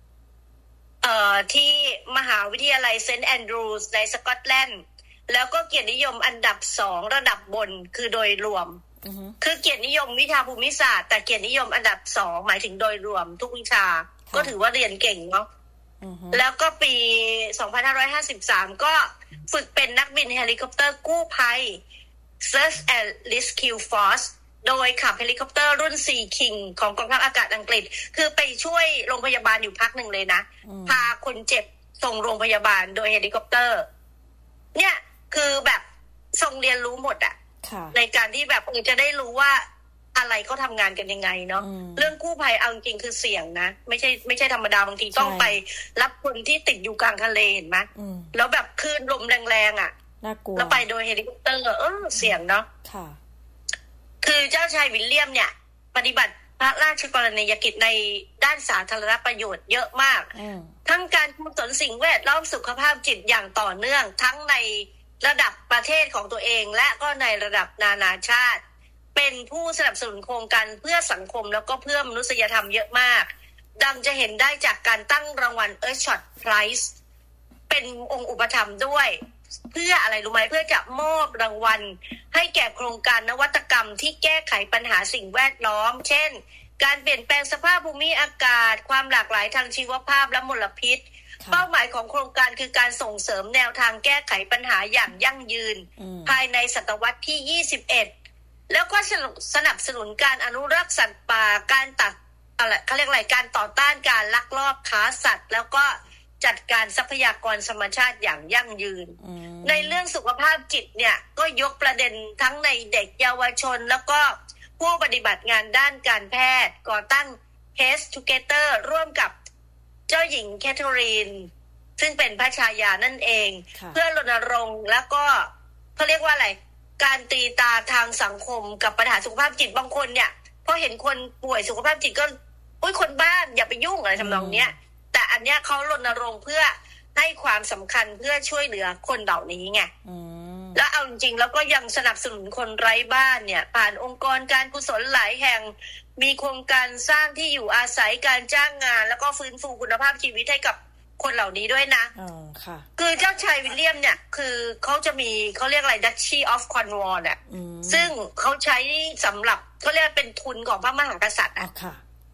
ที่มหาวิทยาลัยเซนต์แอนดรูว์สในสกอตแลนด์แล้วก็เกียรตินิยมอันดับ2ระดับบนคือโดยรวมคือเกียรตินิยมวิชาภูมิศาสตร์แต่เกียรตินิยมอันดับ2หมายถึงโดยรวมทุกวิชาก็ถือว่าเรียนเก่งเนาะแล้วก็ปี2553ก็ฝึกเป็นนักบินเฮลิคอปเตอร์กู้ภัย Search and Rescue Force โดยขับเฮลิคอปเตอร์รุ่น Sea King ของกองทัพอากาศอังกฤษคือไปช่วยโรงพยาบาลอยู่พักหนึ่งเลยนะพาคนเจ็บส่งโรงพยาบาลโดยเฮลิคอปเตอร์เนี่ยคือแบบทรงเรียนรู้หมดในการที่แบบจะได้รู้ว่าอะไรเขาทำงานกันยังไงเนาะเรื่องกู้ภัยเอาจริงคือเสี่ยงนะไม่ใช่ธรรมดาบางทีต้องไปรับคนที่ติดอยู่กลางทะเลเห็นไหมแล้วแบบคลื่นลมแรงๆน่ากลัวแล้วไปโดยเฮลิคอปเตอร์เสี่ยงเนาะคือเจ้าชายวิลเลียมเนี่ยปฏิบัติพระราชกรณียกิจในด้านสาธารณประโยชน์เยอะมากทั้งการกุศลสิ่งแวดล้อมสุขภาพจิตอย่างต่อเนื่องทั้งในระดับประเทศของตัวเองและก็ในระดับนานาชาติเป็นผู้สนับสนุนโครงการเพื่อสังคมแล้วก็เพื่อมนุษยธรรมเยอะมากดังจะเห็นได้จากการตั้งรางวัล Earthshot Prize เป็นองค์อุปถัมภ์ด้วยเพื่ออะไรรู้ไหมเพื่อจะมอบรางวัลให้แก่โครงการนวัตกรรมที่แก้ไขปัญหาสิ่งแวดล้อมเช่นการเปลี่ยนแปลงสภาพภูมิอากาศความหลากหลายทางชีวภาพและมลพิษเป้าหมายของโครงการคือการส่งเสริมแนวทางแก้ไขปัญหาอย่างยั่งยืนภายในศตวรรษที่21แล้วก็สนับสนุนการอนุรักษ์สัตว์ป่าการตัดอะไรเขาเรียกอะไรการต่อต้านการลักลอบค้าสัตว์แล้วก็จัดการทรัพยากรธรรมชาติอย่างยั่งยืนในเรื่องสุขภาพจิตเนี่ยก็ยกประเด็นทั้งในเด็กเยาวชนแล้วก็ผู้ปฏิบัติงานด้านการแพทย์ก่อตั้ง Pace Together ร่วมกับเจ้าหญิงแคทเธอรีนซึ่งเป็นพระชายานั่นเองเพื่อรณรงค์แล้วก็เขาเรียกว่าอะไรการตีตาทางสังคมกับปัญหาสุขภาพจิตบางคนเนี่ยพอเห็นคนป่วยสุขภาพจิตก็คนบ้าอย่าไปยุ่งอะไรทำนองเนี้ยแต่อันเนี้ยเขารณรงค์เพื่อให้ความสำคัญเพื่อช่วยเหลือคนเหล่านี้ไงแล้วเอาจริงๆแล้วก็ยังสนับสนุนคนไร้บ้านเนี่ยผ่านองค์กรการกุศลหลายแห่งมีโครงการสร้างที่อยู่อาศัยการจ้างงานแล้วก็ฟื้นฟูคุณภาพชีวิตให้กับคนเหล่านี้ด้วยนะค่ะคือเจ้าชายวิลเลียมเนี่ยคือเขาจะมีเขาเรียกอะไร Duchy of Cornwall เนี่ยซึ่งเขาใช้สำหรับเขาเรียกเป็นทุนของพระมหากษัตริย์ค่ะ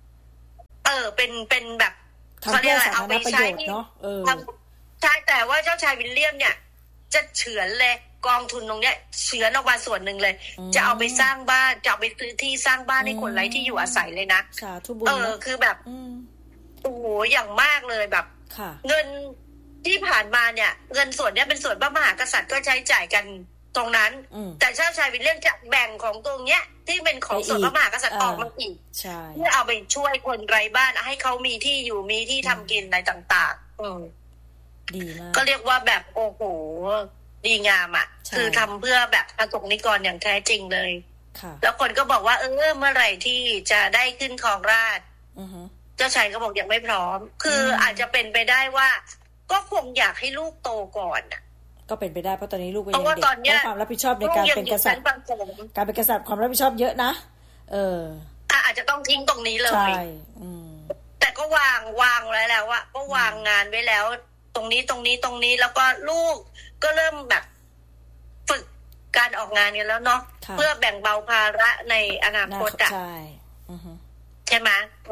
เป็นแบบเขาเรียกอะไรเอาไปใช้เนาะใช่แต่ว่าเจ้าชายวิลเลียมเนี่ยจะเฉือนเลยกองทุนตรงเนี้ยเฉือนออกมาส่วนหนึ่งเลยจะเอาไปสร้างบ้านจะเอาไปซื้อที่สร้างบ้านให้คนไร้ที่อยู่อาศัยเลยนะสาธุบุญคือแบบโอ้โหอย่างมากเลยแบบเงินที่ผ่านมาเนี่ยเงินส่วนนี้เป็นส่วนพระมหากษัตริย์ก็ใช้จ่ายกันตรงนั้นแต่เจ้าชายวิลเลียมจะแบ่งของตรงเนี้ยที่เป็นของส่วนพระมหากษัตริย์ออกมาอีกเพื่อเอาไปช่วยคนไร้บ้านให้เขามีที่อยู่มีที่ทำกินอะไรต่างๆดีมากก็เรียกว่าแบบโอ้โหดีงามอ่ะคือทำเพื่อแบบประสงค์นิกรอย่างแท้จริงเลยแล้วคนก็บอกว่าเมื่อไหร่ที่จะได้ขึ้นครองราชเจ้าชายก็บอกยังไม่พร้อมคืออาจจะเป็นไปได้ว่าก็คงอยากให้ลูกโตก่อนอ่ะก็เป็นไปได้เพราะตอนนี้ลูกก็ยังเด็กต้องความรับผิดชอบในการเป็นกษัตริย์การเป็นกษัตริย์ความรับผิดชอบเยอะนะอาจจะต้องทิ้งตรงนี้เลยแต่ก็วางไว้แล้วว่าก็วางงานไว้แล้วตรงนี้แล้วก็ลูกก็เริ่มแบบฝึกการออกงานกันแล้วเนาะเพื่อแบ่งเบาภาระในอนาคตอ่ะใช่ไหม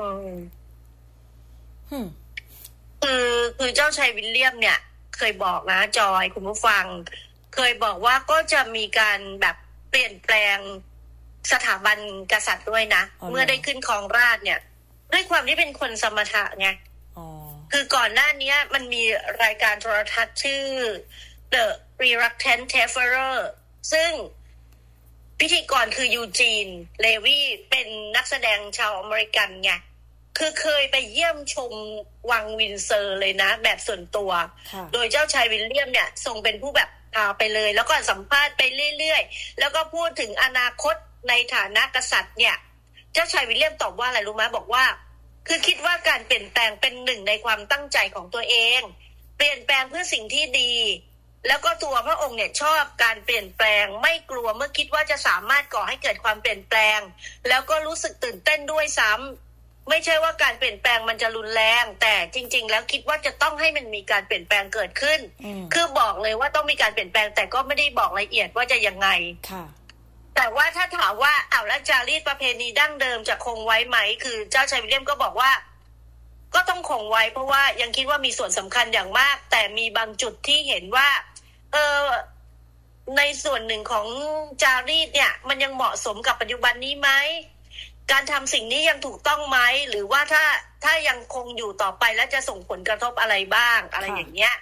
คือเจ้าชายวิลเลียมเนี่ยเคยบอกนะจอยคุณผู้ฟังเคยบอกว่าก็จะมีการแบบเปลี่ยนแปลงสถาบันกษัตริย์ด้วยนะเมื่อได้ขึ้นครองราชย์เนี่ยด้วยความที่เป็นคนสมถะไงคือก่อนหน้านี้มันมีรายการโทรทัศน์ชื่อ The Reluctant Traveler ซึ่งพิธีกรคือยูจีนเลวีเป็นนักแสดงชาวอเมริกันไงคือเคยไปเยี่ยมชมวังวินเซอร์เลยนะแบบส่วนตัวโดยเจ้าชายวิลเลียมเนี่ยทรงเป็นผู้แบบพาไปเลยแล้วก็สัมภาษณ์ไปเรื่อยๆแล้วก็พูดถึงอนาคตในฐานะกษัตริย์เนี่ยเจ้าชายวิลเลียมตอบว่าอะไรรู้ไหมบอกว่าคือคิดว่าการเปลี่ยนแปลงเป็นหนึ่งในความตั้งใจของตัวเองเปลี่ยนแปลงเพื่อสิ่งที่ดีแล้วก็ตัวพระองค์เนี่ยชอบการเปลี่ยนแปลงไม่กลัวเมื่อคิดว่าจะสามารถก่อให้เกิดความเปลี่ยนแปลงแล้วก็รู้สึกตื่นเต้นด้วยซ้ำไม่ใช่ว่าการเปลี่ยนแปลงมันจะรุนแรงแต่จริงๆแล้วคิดว่าจะต้องให้มันมีการเปลี่ยนแปลงเกิดขึ้นคือบอกเลยว่าต้องมีการเปลี่ยนแปลงแต่ก็ไม่ได้บอกรายละเอียดว่าจะยังไงแต่ว่าถ้าถามว่าแล้วจารีตประเพณีดั้งเดิมจะคงไว้ไหมคือเจ้าชายวิลเลียมก็บอกว่าก็ต้องคงไว้เพราะว่ายังคิดว่ามีส่วนสำคัญอย่างมากแต่มีบางจุดที่เห็นว่าในส่วนหนึ่งของจารีตเนี่ยมันยังเหมาะสมกับปัจจุบันนี้ไหมการทำสิ่งนี้ยังถูกต้องไหมหรือว่าถ้ายังคงอยู่ต่อไปแล้วจะส่งผลกระทบอะไรบ้างอะไรอย่างเงี้ย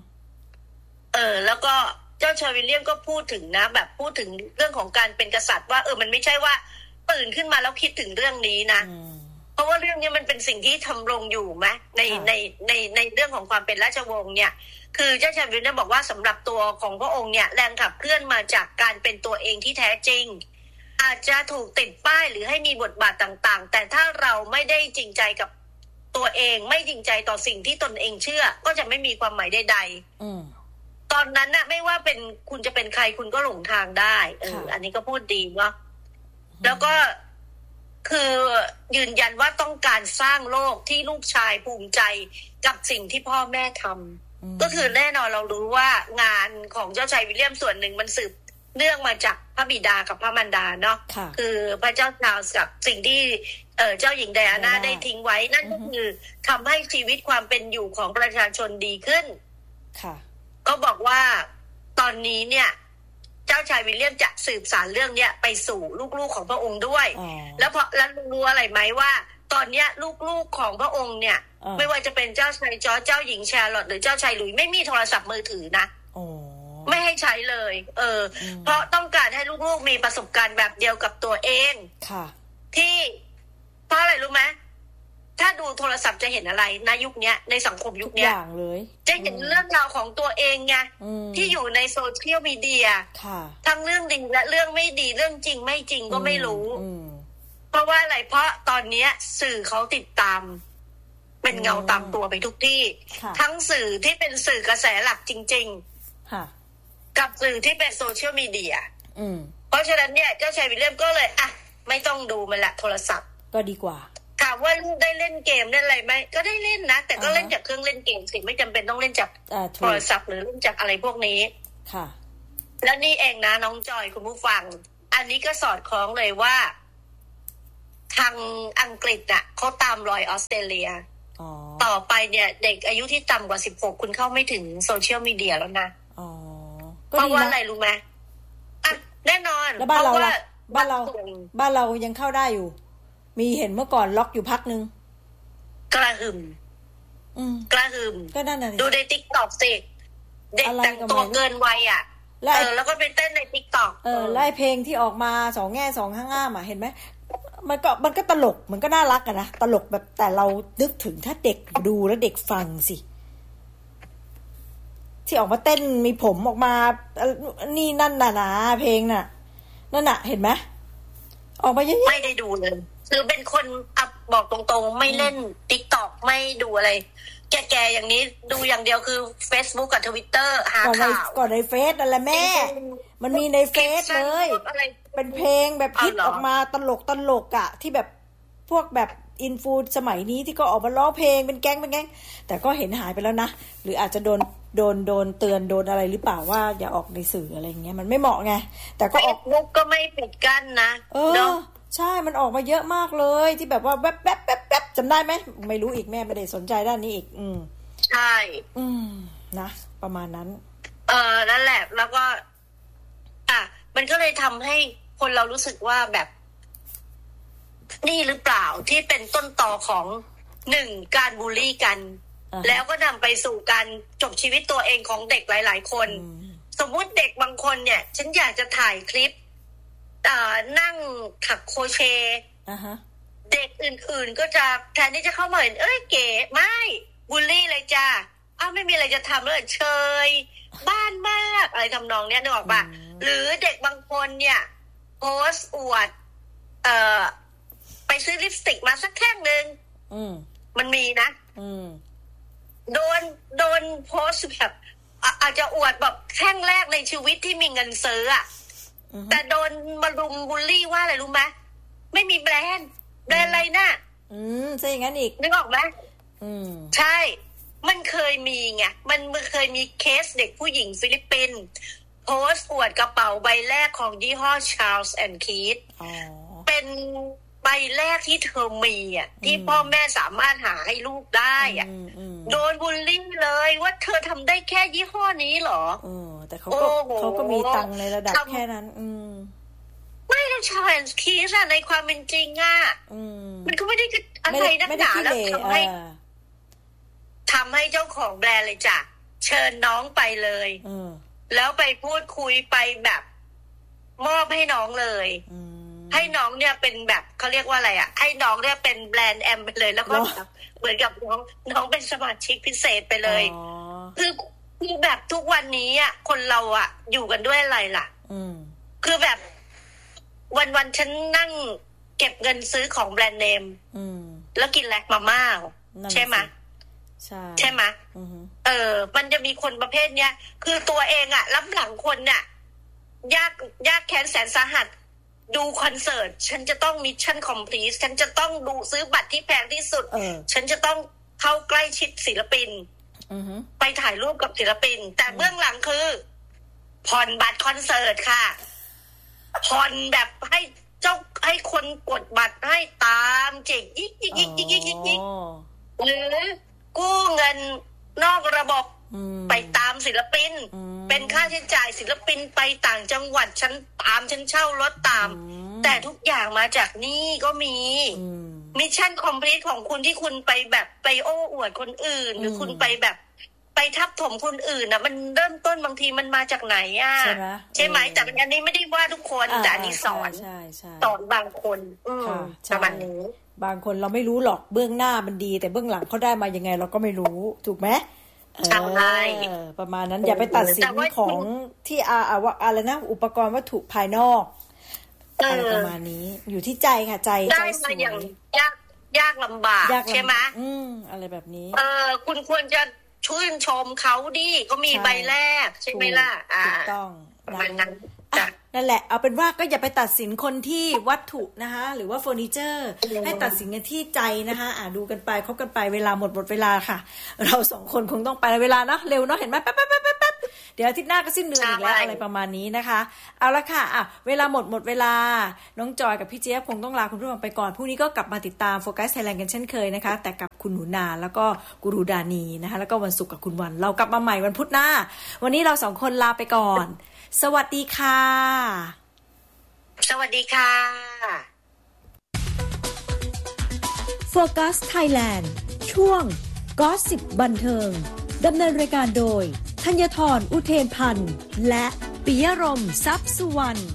แล้วก็เจ้าชายวิลเลียมก็พูดถึงนะแบบพูดถึงเรื่องของการเป็นกษัตริย์ว่ามันไม่ใช่ว่าตื่นขึ้นมาแล้วคิดถึงเรื่องนี้นะเพราะว่าเรื่องนี้มันเป็นสิ่งที่ทำรงอยู่ไหมในเรื่องของความเป็นราชวงศ์เนี่ยคือเจ้าชายวิลเลียมบอกว่าสำหรับตัวของพระองค์เนี่ยแรงขับเคลื่อนมาจากการเป็นตัวเองที่แท้จริงอาจจะถูกติดป้ายหรือให้มีบทบาทต่างๆแต่ถ้าเราไม่ได้จริงใจกับตัวเองไม่จริงใจต่อสิ่งที่ตนเองเชื่อก็จะไม่มีความหมายใดๆตอนนั้นน่ะไม่ว่าเป็นคุณจะเป็นใครคุณก็หลงทางได้อันนี้ก็พูดดีว่าแล้วก็คือยืนยันว่าต้องการสร้างโลกที่ลูกชายภูมิใจกับสิ่งที่พ่อแม่ทำก็คือแน่นอนเรารู้ว่างานของเจ้าชายวิลเลียมส่วนหนึ่งมันสืบเนื่องมาจากพระบิดากับพระมารดาเนาะคือพระเจ้าชาร์ลส์กับสิ่งที่เจ้าหญิงไดอาน่าได้ทิ้งไว้นั่นก็คือทำให้ชีวิตความเป็นอยู่ของประชาชนดีขึ้นก็บอกว่าตอนนี้เนี่ยเจ้าชายวิลเลียมจะสืบสานเรื่องเนี้ยไปสู่ลูกๆของพระองค์ด้วยแล้วรู้อะไรไหมว่าตอนเนี้ยลูกๆของพระองค์เนี่ยไม่ว่าจะเป็นเจ้าชายจอร์จเจ้าหญิงแชร์ลอตหรือเจ้าชายหลุยส์ไม่มีโทรศัพท์มือถือนะไม่ให้ใช้เลยเพราะต้องการให้ลูกๆมีประสบการณ์แบบเดียวกับตัวเองที่เพราะอะไรรู้ไหมถ้าดูโทรศัพท์จะเห็นอะไรในยุคนี้ในสังคมยุคนี้จะเห็นเรื่องราวของตัวเองไงที่อยู่ในโซเชียลมีเดียทั้งเรื่องดีและเรื่องไม่ดีเรื่องจริงไม่จริงก็ไม่รู้เพราะว่าอะไรเพราะตอนนี้สื่อเขาติดตามเป็นเงาตามตัวไปทุกที่ทั้งสื่อที่เป็นสื่อกระแสหลักจริงๆกับสื่อที่เป็นโซเชียลมีเดียเพราะฉะนั้นเนี่ยเจ้าชายวิลเลียมก็เลยไม่ต้องดูมันละโทรศัพท์ก็ดีกว่าถามว่าลูกได้เล่นเกมได้อะไรไหมก็ได้เล่นนะแต่ก็เล่นจากเครื่องเล่นเกมสิไม่จำเป็นต้องเล่นจากโทรศัพท์หรือเล่นจากอะไรพวกนี้ค่ะแล้วนี่เองนะน้องจอยคุณผู้ฟังอันนี้ก็สอดคล้องเลยว่าทางอังกฤษน่ะเขาตามรอยออสเตรเลียต่อไปเนี่ยเด็กอายุที่ต่ำกว่า16คุณเข้าไม่ถึงโซเชียลมีเดียแล้วนะเพราะว่าอะไรรู้ไหมอ่ะแน่นอนแล้วบ้านเรายังเข้าได้อยู่มีเห็นเมื่อก่อนล็อกอยู่พักนึงกระหึ่มก็นั่นน่ะดูใน TikTok สิเด็กแต่งตัวเกินวัยอ่ะแล้วก็ไปเต้นใน TikTok แล้วเพลงที่ออกมาสองแง่สองข้างอ่ะเห็นไหมมันก็ตลกมันก็น่ารักอะนะตลกแบบแต่เรานึกถึงถ้าเด็กดูแล้วเด็กฟังสิที่ออกมาเต้นมีผมออกมานี่นั่นน่ะนะเพลงน่ะนั่นน่ะเห็นไหมออกมาเยอะๆไม่ได้ดูเลยคือเป็นคนบอกตรงๆไม่เล่น TikTok ไม่ดูอะไรแก่ๆอย่างนี้ดูอย่างเดียวคือ Facebook กับ Twitter หาข่าวก่อนในเฟซนั่นแหละแม่มันมีในเฟซเลยเป็นเพลงแบบฮิตออกมาตลกอ่ะที่แบบพวกแบบอินฟูสมัยนี้ที่ก็ออกมาร้องเพลงเป็นแก๊งแต่ก็เห็นหายไปแล้วนะหรืออาจจะโดนเตือนโดนอะไรหรือเปล่าว่าอย่าออกในสื่ออะไรเงี้ยมันไม่เหมาะไงแต่ก็ออกมุกก็ไม่ปิดกั้นนะใช่มันออกมาเยอะมากเลยที่แบบว่าแวบจำได้ไหมไม่รู้อีกแม่ไม่ได้สนใจด้านนี้อีกใช่นะประมาณนั้นนั่นแหละแล้วก็มันก็เลยทำให้คนเรารู้สึกว่าแบบนี่หรือเปล่าที่เป็นต้นตอของ1การบูลลี่กันแล้วก็นำไปสู่การจบชีวิตตัวเองของเด็กหลายๆคนสมมุติเด็กบางคนเนี่ยฉันอยากจะถ่ายคลิปนั่งถักโครเชต์เด็กอื่นๆก็จะแทนที่จะเข้ามาเห็นเก๋ไม่บูลลี่เลยจ้าไม่มีอะไรจะทำเลยเชยบ้านมากอะไรทำนองเนี้ยนึกออกป่ะหรือเด็กบางคนเนี่ยโพสต์อวดไปซื้อลิปสติกมาสักแท่งนึงมันมีนะโดนโพสต์แบบอาจจะอวดแบบแท่งแรกในชีวิตที่มีเงินซื้ออ่ะแต่โดนมารุมบูลลี่ว่าอะไรรู้ไหมไม่มีแบรนด์อะไรน่ะใช่อย่างนั้นอีกนึกออกไหมใช่มันเคยมีไงมันเคยมีเคสเด็กผู้หญิงฟิลิปปินส์โพสต์อวดกระเป๋าใบแรกของยี่ห้อ Charles and Keith เป็นใบแรกที่เธอมีอ่ะที่พ่อแม่สามารถหาให้ลูกได้อ่ะโดนบูลลี่เลยว่าเธอทำได้แค่ยี่ห้อนี้เหรอแต่เขาก็มีตังค์ในระดับแค่นั้นไม่ต้องชาเลนจ์คีสในความเป็นจริงอ่ะมันก็ไม่ได้อะไรนักหนาแล้วทำให้เจ้าของแบรนด์เลยจ้ะเชิญน้องไปเลยแล้วไปพูดคุยไปแบบมอบให้น้องเลยให้น้องเนี่ยเป็นแบบเขาเรียกว่าอะไรอ่ะให้น้องเนี่ยเป็นแบรนด์แอมไปเลยแล้วก็เหมือนกับน้องเป็นสมาชิกพิเศษไปเลยคือแบบทุกวันนี้อ่ะคนเราอ่ะอยู่กันด้วยอะไรล่ะคือแบบวันฉันนั่งเก็บเงินซื้อของแบรนด์เนมแล้วกินอะไรมาม่าใช่ไหมใช่ไหมมันจะมีคนประเภทเนี้ยคือตัวเองอ่ะรับหลังคนเนี่ยยากแค้นแสนสาหัสดูคอนเสิร์ตฉันจะต้องมิชชั่นคอมพลีทฉันจะต้องดูซื้อบัตรที่แพงที่สุดฉันจะต้องเข้าใกล้ชิดศิลปินไปถ่ายรูปกับศิลปินแต่เบื้องหลังคือผ่อนบัตรคอนเสิร์ตค่ะผ่อนแบบให้คนกดบัตรให้ตามจิกยิกหรือกู้เงินนอกระบบไปตามศิลปินเป็นค่าใช้จ่ายศิลปินไปต่างจังหวัดฉันเช่ารถตามแต่ทุกอย่างมาจากนี่ก็มีมิชชั่นคอมพลีทของคุณที่คุณไปแบบไปโอ้อวดคนอื่นหรือคุณไปแบบไปทับถมคนอื่นนะมันเริ่มต้นบางทีมันมาจากไหนอ่ะใช่ไหมแต่อันนี้ไม่ได้ว่าทุกคนแต่อันนี้สอนบางคนประมาณนี้บางคนเราไม่รู้หรอกเบื้องหน้ามันดีแต่เบื้องหลังเขาได้มายังไงเราก็ไม่รู้ถูกไหมใช่ประมาณนั้นอย่าไปตัดสินของที่ว่าอะไรนะอุปกรณ์วัตถุภายนอกอะไรประมาณนี้อยู่ที่ใจค่ะใจสวยยากลำบากใช่ไหมอะไรแบบนี้คุณควรจะชื่นชมเขาดิก็มีใบแรกใช่ไหมล่ะถูกต้องประมาณนั้นนั่นแหละเอาเป็นว่าก็อย่าไปตัดสินคนที่วัตถุนะคะหรือว่าเฟอร์นิเจอร์ให้ตัดสินกันที่ใจนะคะดูกันไปคบกันไปเวลาหมดเวลาค่ะเราสองคนคงต้องไปเวลาเนาะเร็วเนาะเห็นไหมแป๊บเดี๋ยวอาทิตย์หน้าก็สิ้นเดือนอีกแล้วอะไรประมาณนี้นะคะเอาละค่ะเวลาหมดเวลาน้องจอยกับพี่เจี๊ยบคงต้องลาคุณผู้ฟังไปก่อนพรุ่งนี้ก็กลับมาติดตามโฟกัสไทยแลนด์กันเช่นเคยนะคะแต่กับคุณหนูนาแล้วก็กูรูดานีนะคะแล้วก็วันศุกร์กับคุณวันเรากลับมาใหม่วันพุธหน้าวันนี้เราสองคนลาไปก่อนสวัสดีค่ะสวัสดีค่ะโฟกัสไทยแลนด์ช่วงก็สิบบันเทิงดำเนินรายการโดยธัญธรอุเทนพันธ์และปิยรมทรัพย์สุวรรณ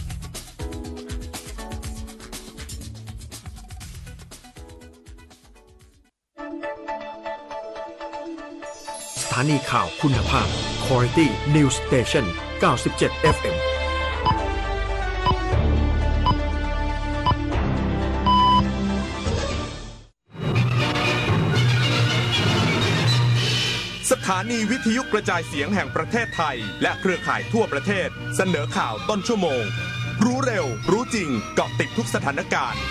สถานีข่าวคุณภาพ Quality News Station 97 FM สถานีวิทยุกระจายเสียงแห่งประเทศไทยและเครือข่ายทั่วประเทศเสนอข่าวต้นชั่วโมงรู้เร็วรู้จริงเกาะติดทุกสถานการณ์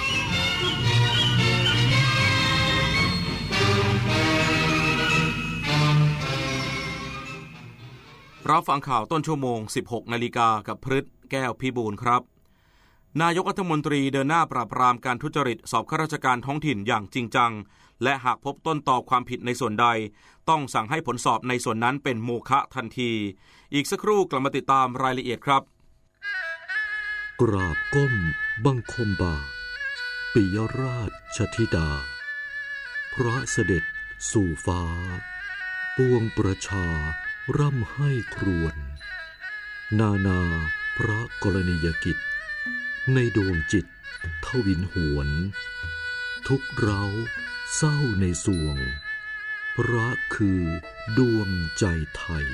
รับฟังข่าวต้นชั่วโมง 16 นาฬิกากับพฤทธิ์แก้วพิบูลครับนายกรัฐมนตรีเดินหน้าปราบปรามการทุจริตสอบข้าราชการท้องถิ่นอย่างจริงจังและหากพบต้นตอความผิดในส่วนใดต้องสั่งให้ผลสอบในส่วนนั้นเป็นโมฆะทันทีอีกสักครู่กลับมาติดตามรายละเอียดครับกราบก้มบังคมบาทปิยราชธิดาพระเสด็จสู่ฟ้าปวงประชาร่ำให้ครวญนาพระกรณียกิจในดวงจิตทวินหวนทุกเร้าเศร้าในสวงพระคือดวงใจไทย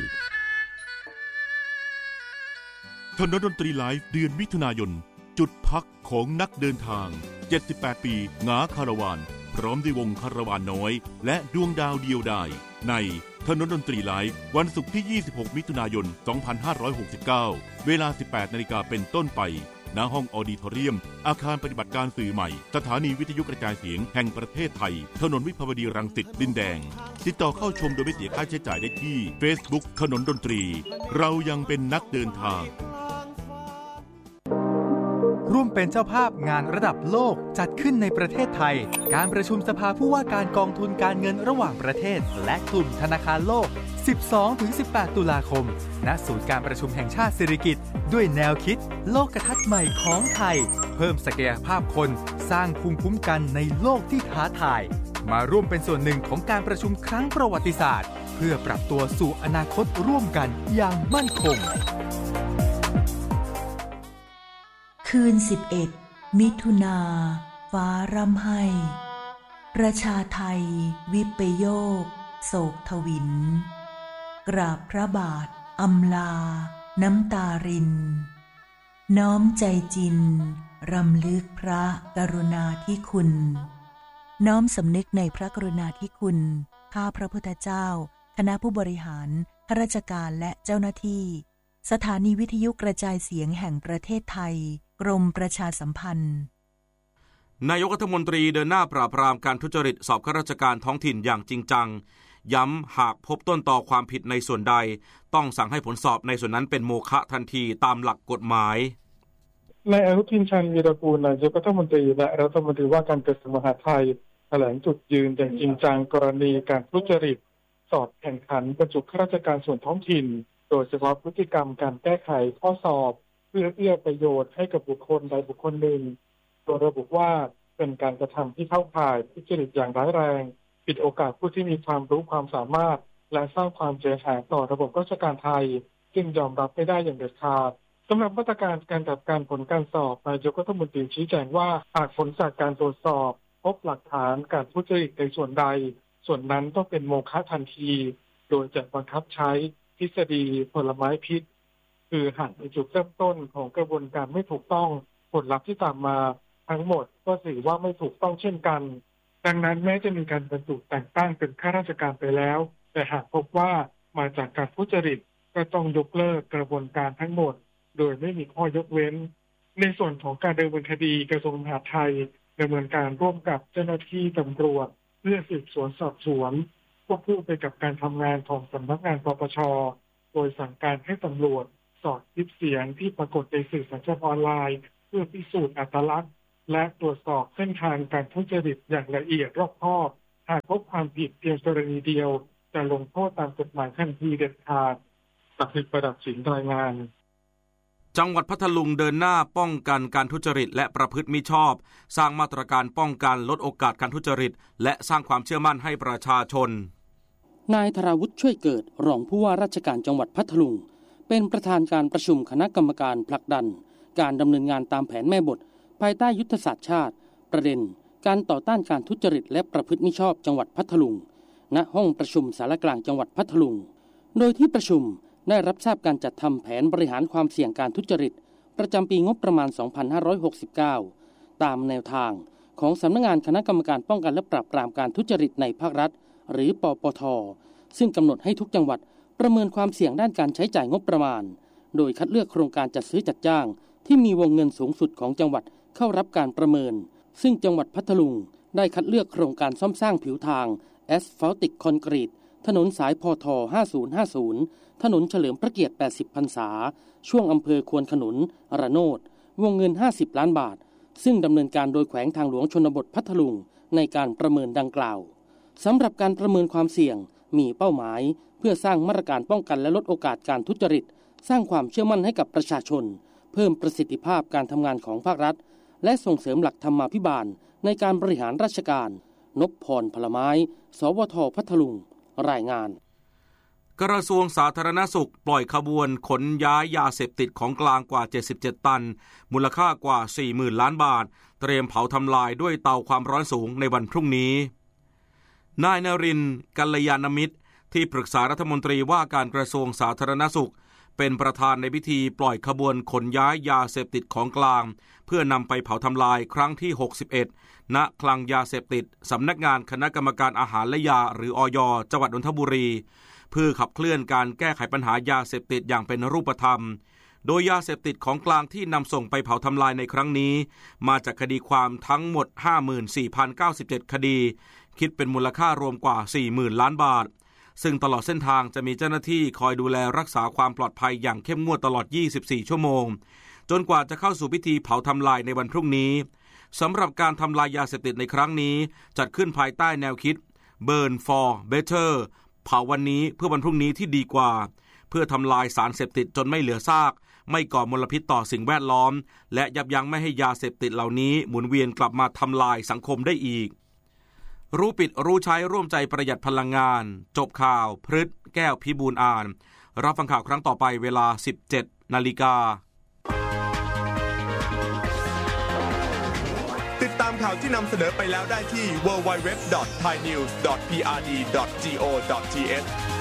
ถนนดนตรีไลฟ์เดือนมิถุนายนจุดพักของนักเดินทาง78ปีหงาคาราวานพร้อมด้วยวงคาราวานน้อยและดวงดาวเดียวดายในถนนดนตรีไลฟ์วันศุกร์ที่26มิถุนายน2569เวลา 18 นาฬิกาเป็นต้นไปณห้องออดิทอเรียมอาคารปฏิบัติการสื่อใหม่สถานีวิทยุกระจายเสียงแห่งประเทศไทยถนนวิภาวดีรังสิตดินแดงติดต่อเข้าชมโดยไม่เสียค่าใช้จ่ายได้ที่ Facebook ถนนดนตรีเรายังเป็นนักเดินทางร่วมเป็นเจ้าภาพงานระดับโลกจัดขึ้นในประเทศไทยการประชุมสภาผู้ว่าการกองทุนการเงินระหว่างประเทศและกลุ่มธนาคารโลก 12-18 ตุลาคมณศูนย์การประชุมแห่งชาติสิริกิติ์ด้วยแนวคิดโลกทัศน์ใหม่ของไทยเพิ่มศักยภาพคนสร้างภูมิคุ้มกันในโลกที่ท้าทายมาร่วมเป็นส่วนหนึ่งของการประชุมครั้งประวัติศาสตร์เพื่อปรับตัวสู่อนาคตร่วมกันอย่างมั่นคงคืน11มิถุนาฟ้าร่ำไห้ประชาไทยวิปโยคโศกทวินกราบพระบาทอำลาน้ำตารินน้อมใจจินรำลึกพระกรุณาธิคุณน้อมสำนึกในพระกรุณาธิคุณข้าพระพุทธเจ้าคณะผู้บริหารข้าราชการและเจ้าหน้าที่สถานีวิทยุกระจายเสียงแห่งประเทศไทยกรมประชาสัมพันธ์นายกรัฐมนตรีเดินหน้าปราบปรามการทุจริตสอบข้าราชการท้องถิ่นอย่างจริงจังย้ำหากพบต้นตอความผิดในส่วนใดต้องสั่งให้ผลสอบในส่วนนั้นเป็นโมฆะทันทีตามหลักกฎหมายนายอนุทินชาญวีรกูลนายกรัฐมนตรีและรัฐมนตรีว่าการกระทรวงมหาดไทยแถลงจุดยืนอย่างจริงจังกรณีการทุจริตสอบแข่งขันบรรจุข้าราชการส่วนท้องถิ่นโดยเฉพาะพฤติกรรมการแก้ไขข้อสอบเพื่อเอื้อประโยชน์ให้กับบุคคลใดบุคคลหนึ่งโดยระบุว่าเป็นการกระทำที่เข้าข่ายทุจริตอย่างร้ายแรงปิดโอกาสผู้ที่มีความรู้ความสามารถและสร้างความเสียหายต่อระบบราชการไทยจึงยอมรับไม่ได้อย่างเด็ดขาดสำหรับมาตรการการจัดการผลการสอบนายกรัฐมนตรีชี้แจงว่าหากผลจากการตรวจสอบพบหลักฐานการทุจริตในส่วนใดส่วนนั้นต้องเป็นโมฆะทันทีโดยจะบังคับใช้ทฤษฎีผลไม้พิษคือหากในจุดเริ่มต้นของกระบวนการไม่ถูกต้องผลลัพธ์ที่ตามมาทั้งหมดก็ถือว่าไม่ถูกต้องเช่นกันดังนั้นแม้จะมีการบรรจุแต่งตั้งเป็นข้าราชการไปแล้วแต่หากพบว่ามาจากการทุจริตก็ต้องยกเลิกกระบวนการทั้งหมดโดยไม่มีข้อยกเว้นในส่วนของการดำเนินคดีกระทรวงมหาดไทยดำเนินการร่วมกับเจ้าหน้าที่ตำรวจเพื่อสืบสวนสอบสวนควบคู่ไปกับการทำงานของสำนักงานปปช.โดยสั่งการให้ตำรวจสอดคลิปเสียงที่ปรากฏในสื่อสังคมออนไลน์เพื่อพิสูจน์อัตลักษณ์และตรวจสอบเส้นทางการทุจริตอย่างละเอียดรอบคอบหากพบความผิดเพียงกรณีเดียวจะลงโทษตามกฎหมายทันทีเด็ดขาดศักดิ์สิทธิ์ประดับสินรายงานจังหวัดพัทลุงเดินหน้าป้องกันการทุจริตและประพฤติมิชอบสร้างมาตรการป้องกันลดโอกาสการทุจริตและสร้างความเชื่อมั่นให้ประชาชนนายธราวุฒิช่วยเกิดรองผู้ว่าราชการจังหวัดพัทลุงเป็นประธานการประชุมคณะกรรมการผลักดันการดำเนินงานตามแผนแม่บทภายใต้ยุทธศาสตร์ชาติประเด็นการต่อต้านการทุจริตและประพฤติมิชอบจังหวัดพัทลุงณห้องประชุมศาลากลางจังหวัดพัทลุงโดยที่ประชุมได้รับทราบการจัดทำแผนบริหารความเสี่ยงการทุจริตประจำปีงบประมาณ 2569 ตามแนวทางของสำนักงานคณะกรรมการป้องกันและปราบปรามการทุจริตในภาครัฐหรือปปท.ซึ่งกำหนดให้ทุกจังหวัดประเมินความเสี่ยงด้านการใช้จ่ายงบประมาณโดยคัดเลือกโครงการจัดซื้อจัดจ้างที่มีวงเงินสูงสุดของจังหวัดเข้ารับการประเมินซึ่งจังหวัดพัทลุงได้คัดเลือกโครงการซ่อมสร้างผิวทางแอสฟัลติกคอนกรีตถนนสายพท5050ถนนเฉลิมพระเกียรติ80พรรษาช่วงอำเภอควนขนุนระโนดวงเงิน50ล้านบาทซึ่งดำเนินการโดยแขวงทางหลวงชนบทพัทลุงในการประเมินดังกล่าวสำหรับการประเมินความเสี่ยงมีเป้าหมายเพื่อสร้างมาตรการป้องกันและลดโอกาสการทุจริตสร้างความเชื่อมั่นให้กับประชาชนเพิ่มประสิทธิภาพการทำงานของภาครัฐและส่งเสริมหลักธรรมาภิบาลในการบริหารราชการนพพรพลไม้สวท.พัทลุงรายงานกระทรวงสาธารณสุขปล่อยขบวนขนย้ายยาเสพติดของกลางกว่า77ตันมูลค่ากว่า 40,000 ล้านบาทเตรียมเผาทำลายด้วยเตาความร้อนสูงในวันพรุ่งนี้นายนรินทร์กัลยาณมิตรที่ปรึกษารัฐมนตรีว่าการกระทรวงสาธารณสุขเป็นประธานในพิธีปล่อยขบวนขนย้ายยาเสพติดของกลางเพื่อนำไปเผาทำลายครั้งที่61ณคลังยาเสพติดสำนักงานคณะกรรมการอาหารและยาหรืออย.จังหวัดนนทบุรีเพื่อขับเคลื่อนการแก้ไขปัญหายาเสพติดอย่างเป็นรูปธรรมโดยยาเสพติดของกลางที่นำส่งไปเผาทำลายในครั้งนี้มาจากคดีความทั้งหมด 54,097 คดีคิดเป็นมูลค่ารวมกว่า 40,000 ล้านบาทซึ่งตลอดเส้นทางจะมีเจ้าหน้าที่คอยดูแลรักษาความปลอดภัยอย่างเข้มงวดตลอด24ชั่วโมงจนกว่าจะเข้าสู่พิธีเผาทำลายในวันพรุ่งนี้สำหรับการทำลายยาเสพติดในครั้งนี้จัดขึ้นภายใต้แนวคิด Burn for Better เผาวันนี้เพื่อวันพรุ่งนี้ที่ดีกว่าเพื่อทำลายสารเสพติดจนไม่เหลือซากไม่ก่อมลพิษต่อสิ่งแวดล้อมและยับยั้งไม่ให้ยาเสพติดเหล่านี้หมุนเวียนกลับมาทำลายสังคมได้อีกรู้ปิดรู้ใช้ร่วมใจประหยัดพลังงานจบข่าวพฤษแก้วพิบูลอ่านรับฟังข่าวครั้งต่อไปเวลา 17 นาฬิกาติดตามข่าวที่นำเสนอไปแล้วได้ที่ www.thainews.prd.go.th